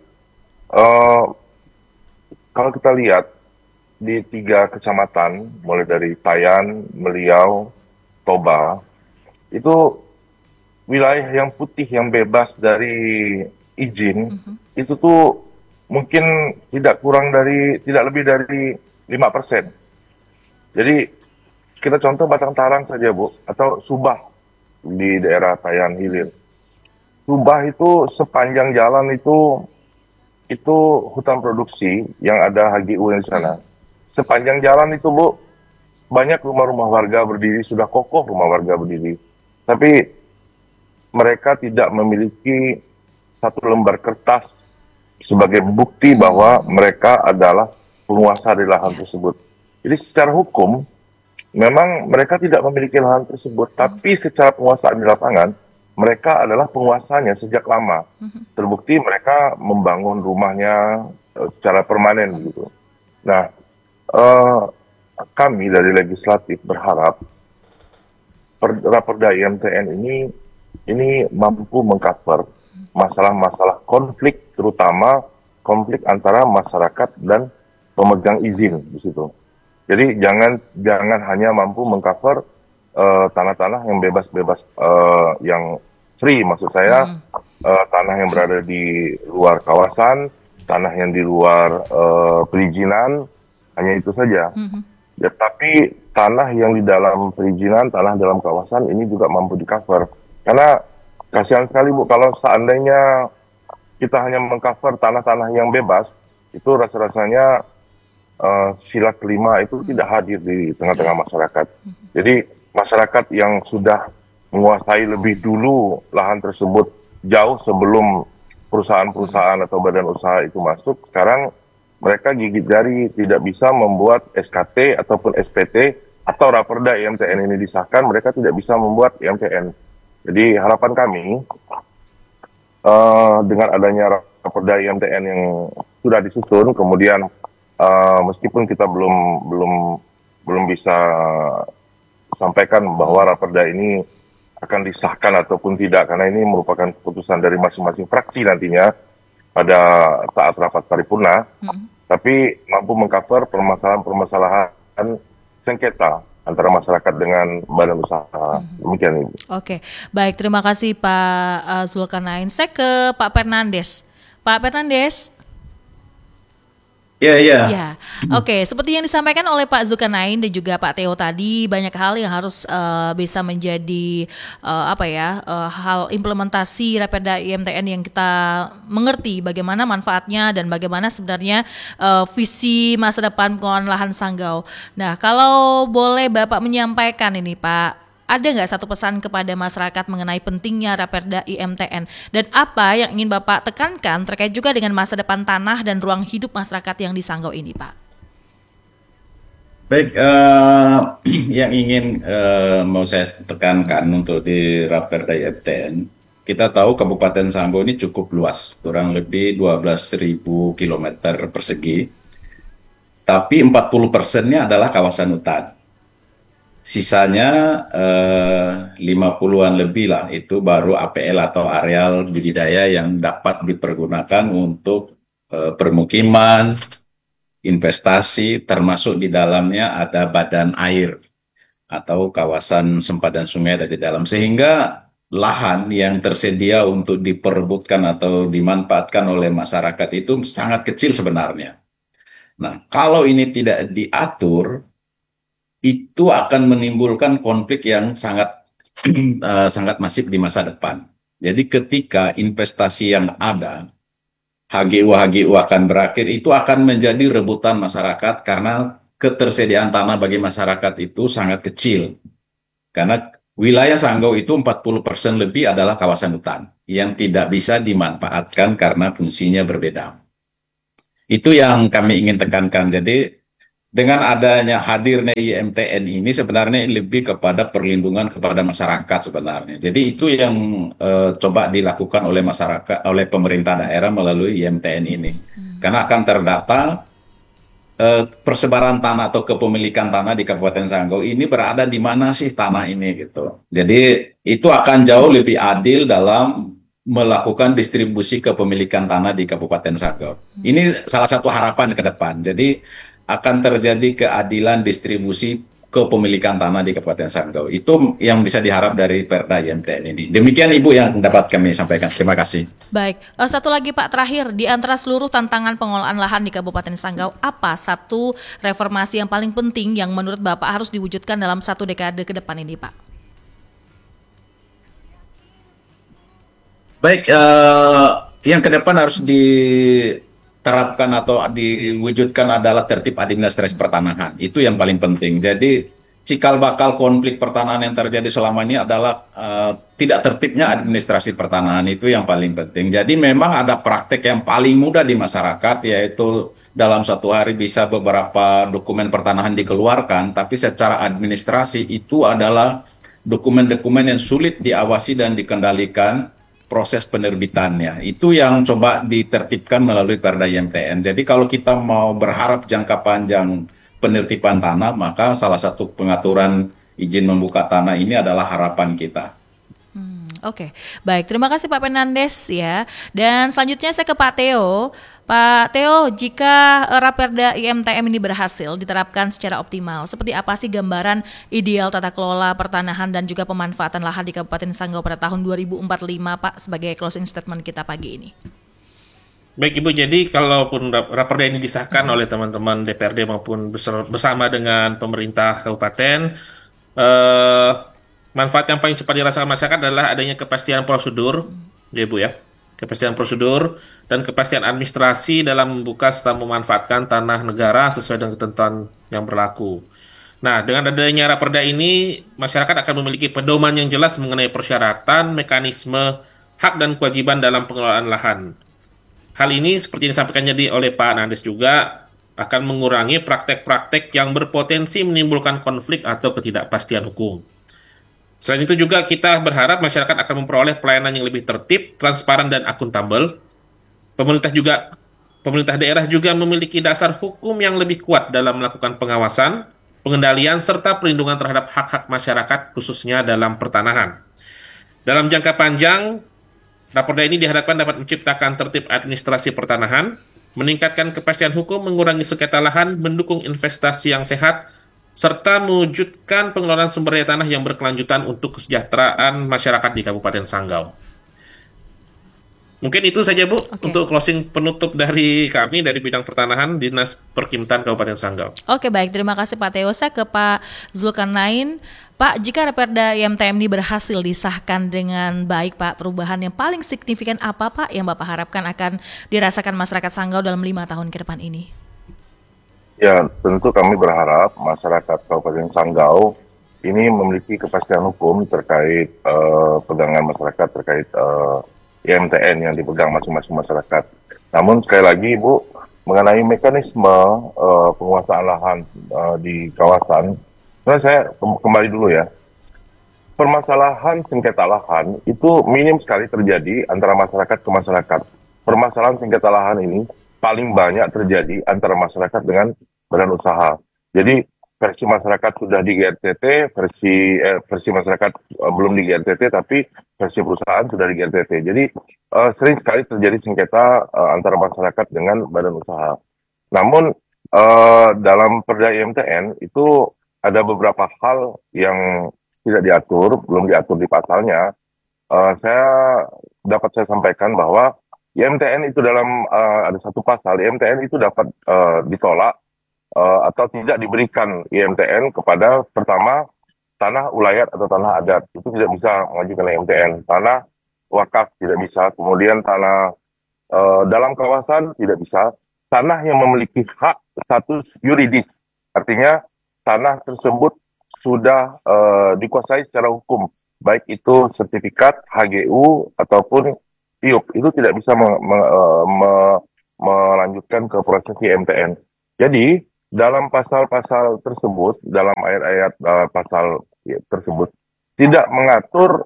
C: Kalau kita lihat di 3 kecamatan, mulai dari Tayan, Meliau, Toba, itu wilayah yang putih yang bebas dari izin, itu tuh mungkin tidak lebih dari 5%. Jadi kita contoh Batang Tarang saja, Bu, atau Subah di daerah Tayan Hilir. Subah itu sepanjang jalan itu hutan produksi yang ada HGU di sana. Sepanjang jalan itu, Bu, banyak rumah-rumah warga berdiri, sudah kokoh rumah warga berdiri. Tapi mereka tidak memiliki satu lembar kertas sebagai bukti bahwa mereka adalah penguasa di lahan tersebut. Jadi secara hukum, memang mereka tidak memiliki lahan tersebut, tapi secara penguasaan di lapangan, mereka adalah penguasanya sejak lama. Terbukti mereka membangun rumahnya secara permanen gitu. Nah, kami dari legislatif berharap Raperda IMTN ini mampu mengcover masalah-masalah konflik, terutama konflik antara masyarakat dan pemegang izin di situ. Jadi jangan hanya mampu mengcover tanah-tanah yang bebas-bebas, yang free, maksud saya tanah yang berada di luar kawasan, tanah yang di luar perizinan, hanya itu saja. Ya, tapi tanah yang di dalam perizinan, tanah dalam kawasan ini juga mampu di-cover. Karena kasihan sekali, Bu, kalau seandainya kita hanya meng-cover tanah-tanah yang bebas, itu rasa-rasanya sila kelima itu tidak hadir di tengah-tengah masyarakat. Jadi masyarakat yang sudah menguasai lebih dulu lahan tersebut jauh sebelum perusahaan-perusahaan atau badan usaha itu masuk, sekarang mereka gigit jari tidak bisa membuat SKT ataupun SPT atau Raperda IMTN ini disahkan, mereka tidak bisa membuat IMTN. Jadi harapan kami dengan adanya Raperda IMTN yang sudah disusun, kemudian meskipun kita belum bisa sampaikan bahwa Raperda ini akan disahkan ataupun tidak, karena ini merupakan keputusan dari masing-masing fraksi nantinya pada saat rapat paripurna, tapi mampu mengcover permasalahan-permasalahan sengketa antara masyarakat dengan badan usaha. Demikian, Ibu.
A: Oke, baik, terima kasih Pak Zulkarnain. Saya ke Pak Fernandes. Pak Fernandes. Ya, oke. Seperti yang disampaikan oleh Pak Zulkarnain dan juga Pak Theo tadi, banyak hal yang harus bisa menjadi hal implementasi Raperda IMTN yang kita mengerti bagaimana manfaatnya dan bagaimana sebenarnya visi masa depan pengelolaan lahan Sanggau. Nah, kalau boleh Bapak menyampaikan ini, Pak, ada nggak satu pesan kepada masyarakat mengenai pentingnya Raperda IMTN dan apa yang ingin Bapak tekankan terkait juga dengan masa depan tanah dan ruang hidup masyarakat yang di Sanggau ini, Pak?
D: Baik, yang ingin mau saya tekankan untuk di Raperda IMTN, kita tahu Kabupaten Sanggau ini cukup luas, kurang lebih 12.000 km persegi, tapi 40%-nya adalah kawasan hutan. Sisanya 50-an lebih lah, itu baru APL atau areal budidaya yang dapat dipergunakan untuk permukiman, investasi, termasuk di dalamnya ada badan air atau kawasan sempadan sungai ada di dalam. Sehingga lahan yang tersedia untuk diperebutkan atau dimanfaatkan oleh masyarakat itu sangat kecil sebenarnya. Nah, kalau ini tidak diatur, itu akan menimbulkan konflik yang sangat sangat masif di masa depan. Jadi ketika investasi yang ada HGU-HGU akan berakhir, itu akan menjadi rebutan masyarakat karena ketersediaan tanah bagi masyarakat itu sangat kecil. Karena wilayah Sanggau itu 40% lebih adalah kawasan hutan yang tidak bisa dimanfaatkan karena fungsinya berbeda. Itu yang kami ingin tekankan. Jadi dengan adanya hadirnya IMTN ini sebenarnya lebih kepada perlindungan kepada masyarakat sebenarnya. Jadi itu yang coba dilakukan oleh masyarakat, oleh pemerintah daerah melalui IMTN ini. Karena akan terdata persebaran tanah atau kepemilikan tanah di Kabupaten Sanggau ini berada di mana sih tanah ini gitu. Jadi itu akan jauh lebih adil dalam melakukan distribusi kepemilikan tanah di Kabupaten Sanggau. Ini salah satu harapan ke depan. Jadi akan terjadi keadilan distribusi kepemilikan tanah di Kabupaten Sanggau. Itu yang bisa diharap dari Perda IMTN ini. Demikian Ibu yang dapat kami sampaikan. Terima kasih.
A: Baik, satu lagi Pak terakhir, di antara seluruh tantangan pengelolaan lahan di Kabupaten Sanggau, apa satu reformasi yang paling penting yang menurut Bapak harus diwujudkan dalam 1 dekade ke depan ini Pak?
D: Baik, yang ke depan harus diterapkan atau diwujudkan adalah tertib administrasi pertanahan. Itu yang paling penting. Jadi, cikal bakal konflik pertanahan yang terjadi selama ini adalah tidak tertibnya administrasi pertanahan. Itu yang paling penting. Jadi, memang ada praktek yang paling mudah di masyarakat, yaitu dalam 1 hari bisa beberapa dokumen pertanahan dikeluarkan, tapi secara administrasi itu adalah dokumen-dokumen yang sulit diawasi dan dikendalikan proses penerbitannya. Itu yang coba ditertibkan melalui Perda IMTN. Jadi kalau kita mau berharap jangka panjang penertiban tanah, maka salah satu pengaturan izin membuka tanah ini adalah harapan kita.
A: Oke, baik. Terima kasih Pak Fernandes ya. Dan selanjutnya saya ke Pak Theo. Pak Theo, jika Raperda IMTM ini berhasil diterapkan secara optimal, seperti apa sih gambaran ideal tata kelola pertanahan dan juga pemanfaatan lahan di Kabupaten Sanggau pada tahun 2045, Pak, sebagai closing statement kita pagi ini?
B: Baik Ibu, jadi kalaupun Raperda ini disahkan oleh teman-teman DPRD maupun bersama dengan pemerintah kabupaten, eh, manfaat yang paling cepat dirasakan masyarakat adalah adanya kepastian prosedur, ya Ibu ya, kepastian prosedur dan kepastian administrasi dalam membuka serta memanfaatkan tanah negara sesuai dengan ketentuan yang berlaku. Nah, dengan adanya Raperda ini, masyarakat akan memiliki pedoman yang jelas mengenai persyaratan, mekanisme, hak dan kewajiban dalam pengelolaan lahan. Hal ini seperti yang disampaikan jadi oleh Pak Nandes juga akan mengurangi praktek-praktek yang berpotensi menimbulkan konflik atau ketidakpastian hukum. Selain itu juga kita berharap masyarakat akan memperoleh pelayanan yang lebih tertib, transparan, dan akuntabel. Pemerintah daerah juga memiliki dasar hukum yang lebih kuat dalam melakukan pengawasan, pengendalian, serta perlindungan terhadap hak-hak masyarakat khususnya dalam pertanahan. Dalam jangka panjang, Raperda ini diharapkan dapat menciptakan tertib administrasi pertanahan, meningkatkan kepastian hukum, mengurangi sengketa lahan, mendukung investasi yang sehat, serta mewujudkan pengelolaan sumber daya tanah yang berkelanjutan untuk kesejahteraan masyarakat di Kabupaten Sanggau. Mungkin itu saja Bu, untuk closing penutup dari kami dari bidang pertanahan Dinas Perkimtan Kabupaten Sanggau.
A: Oke, baik. Terima kasih Pak Theo. Saya ke Pak Zulkarnain. Pak, jika Raperda IMTM ini berhasil disahkan dengan baik, Pak, perubahan yang paling signifikan apa, Pak, yang Bapak harapkan akan dirasakan masyarakat Sanggau dalam 5 tahun ke depan ini?
C: Ya, tentu kami berharap masyarakat Kabupaten Sanggau ini memiliki kepastian hukum terkait pegangan masyarakat terkait IMTN yang dipegang masing-masing masyarakat. Namun sekali lagi Bu, mengenai mekanisme penguasaan lahan di kawasan, sebenarnya saya kembali dulu ya. Permasalahan sengketa lahan itu minim sekali terjadi antara masyarakat ke masyarakat. Permasalahan sengketa lahan ini paling banyak terjadi antara masyarakat dengan badan usaha. Jadi versi masyarakat sudah di GRTT, versi masyarakat belum di GRTT, tapi versi perusahaan sudah di GRTT. Jadi sering sekali terjadi sengketa antara masyarakat dengan badan usaha. Namun dalam Perda IMTN itu ada beberapa hal yang tidak diatur, belum diatur di pasalnya. Dapat saya sampaikan bahwa IMTN itu dalam ada satu pasal, IMTN itu dapat ditolak atau tidak diberikan IMTN kepada pertama tanah ulayat atau tanah adat, itu tidak bisa mengajukan IMTN. Tanah wakaf tidak bisa, kemudian tanah dalam kawasan tidak bisa. Tanah yang memiliki hak status yuridis, artinya tanah tersebut sudah dikuasai secara hukum, baik itu sertifikat, HGU, ataupun IUP, itu tidak bisa melanjutkan ke proses IMTN. Jadi, dalam pasal-pasal tersebut, dalam ayat-ayat pasal tersebut, tidak mengatur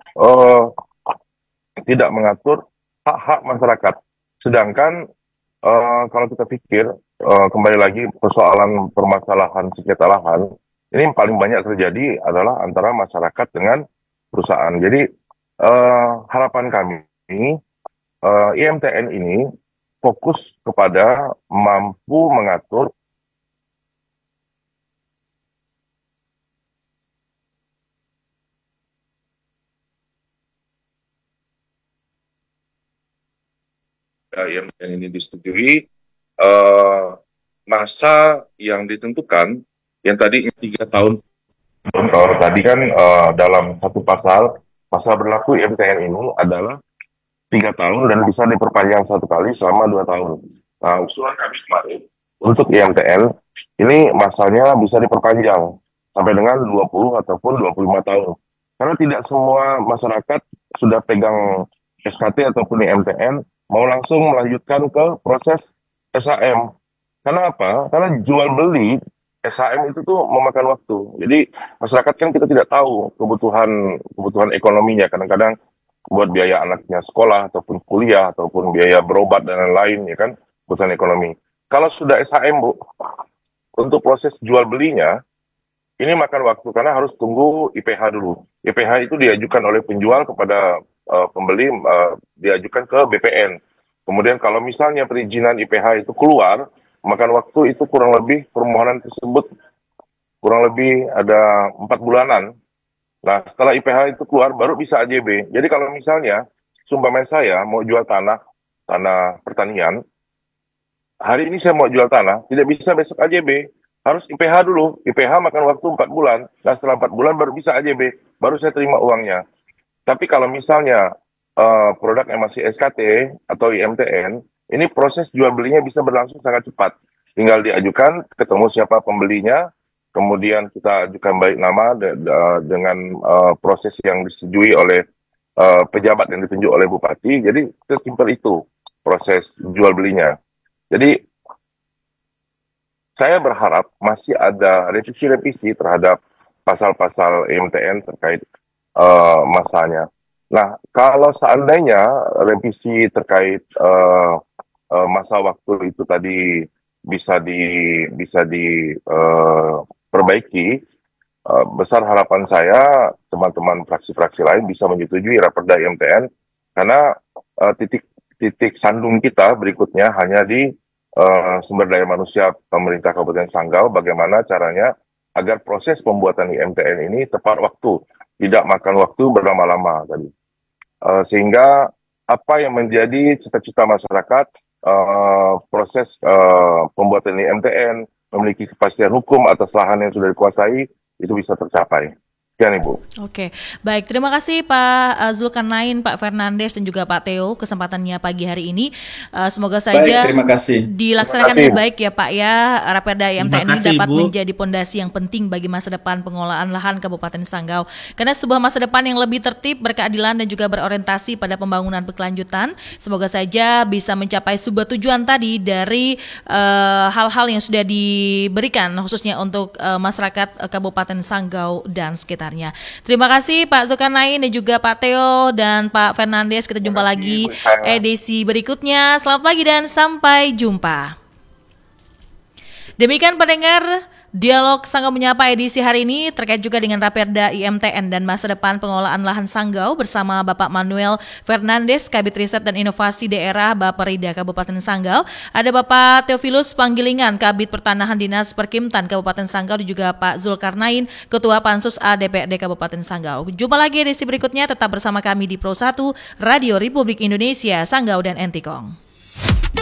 C: hak-hak masyarakat. Sedangkan kalau kita pikir kembali lagi persoalan permasalahan sengketa lahan, ini yang paling banyak terjadi adalah antara masyarakat dengan perusahaan. Jadi harapan kami IMTN ini fokus kepada mampu mengatur IMTN ini disetujui masa yang ditentukan yang tadi 3 tahun. Kalau tadi kan dalam satu pasal berlaku IMTN ini adalah 3 tahun dan bisa diperpanjang 1 kali selama 2 tahun. Nah, usulan kami kemarin untuk IMTN ini masanya bisa diperpanjang sampai dengan 20 ataupun 25 tahun. Karena tidak semua masyarakat sudah pegang SKT ataupun IMTN mau langsung melanjutkan ke proses SHM. Karena apa? Karena jual beli SHM itu tuh memakan waktu. Jadi masyarakat kan kita tidak tahu kebutuhan ekonominya. Kadang-kadang buat biaya anaknya sekolah ataupun kuliah ataupun biaya berobat dan lain-lain, ya kan, kebutuhan ekonomi. Kalau sudah SHM, Bu, untuk proses jual belinya ini makan waktu karena harus tunggu IPH dulu. IPH itu diajukan oleh penjual kepada pembeli, diajukan ke BPN. Kemudian kalau misalnya perizinan IPH itu keluar, makan waktu itu kurang lebih permohonan tersebut kurang lebih ada 4 bulanan. Nah, setelah IPH itu keluar, baru bisa AJB. Jadi kalau misalnya, sumpamanya saya mau jual tanah pertanian, hari ini saya mau jual tanah, tidak bisa besok AJB. Harus IPH dulu. IPH makan waktu 4 bulan. Nah, setelah 4 bulan baru bisa AJB. Baru saya terima uangnya. Tapi kalau misalnya produknya masih SKT atau IMTN, ini proses jual belinya bisa berlangsung sangat cepat. Tinggal diajukan, ketemu siapa pembelinya, kemudian kita ajukan balik nama dengan proses yang disetujui oleh pejabat yang ditunjuk oleh bupati. Jadi sesimpel itu proses jual belinya. Jadi saya berharap masih ada revisi terhadap pasal-pasal IMTN terkait masanya. Nah, kalau seandainya revisi terkait masa waktu itu tadi bisa diperbaiki, besar harapan saya teman-teman fraksi-fraksi lain bisa menyetujui Raperda IMTN karena titik sandung kita berikutnya hanya di sumber daya manusia pemerintah Kabupaten Sanggau, bagaimana caranya agar proses pembuatan IMTN ini tepat waktu, tidak makan waktu berlama-lama tadi. Sehingga apa yang menjadi cita-cita masyarakat, proses pembuatan IMTN, memiliki kepastian hukum atas lahan yang sudah dikuasai, itu bisa tercapai. Sekian, Ibu.
A: Oke, baik. Terima kasih Pak Zulkarnain, Pak Fernandes, dan juga Pak Theo kesempatannya pagi hari ini. Semoga saja
D: terima kasih.
A: Dilaksanakan dengan baik ya Pak ya. Raperda IMTN ini dapat
B: Ibu.
A: menjadi pondasi yang penting bagi masa depan pengelolaan lahan Kabupaten Sanggau. Karena sebuah masa depan yang lebih tertib, berkeadilan, dan juga berorientasi pada pembangunan berkelanjutan. Semoga saja bisa mencapai sebuah tujuan tadi dari hal-hal yang sudah diberikan khususnya untuk masyarakat Kabupaten Sanggau dan sekitar. Terima kasih Pak Zulkarnain dan juga Pak Theo dan Pak Fernandes. Kita jumpa lagi edisi berikutnya. Selamat pagi dan sampai jumpa. Demikian pendengar Dialog Sanggau Menyapa edisi hari ini terkait juga dengan Raperda IMTN dan masa depan pengelolaan lahan Sanggau bersama Bapak Manuel Fernandes, Kabid Riset dan Inovasi Daerah Bapperida Kabupaten Sanggau. Ada Bapak Theophilus Panggilingan, Kabid Pertanahan Dinas Perkimtan Kabupaten Sanggau, dan juga Pak Zulkarnain, Ketua Pansus A DPRD Kabupaten Sanggau. Jumpa lagi edisi berikutnya, tetap bersama kami di Pro 1 Radio Republik Indonesia Sanggau dan Entikong.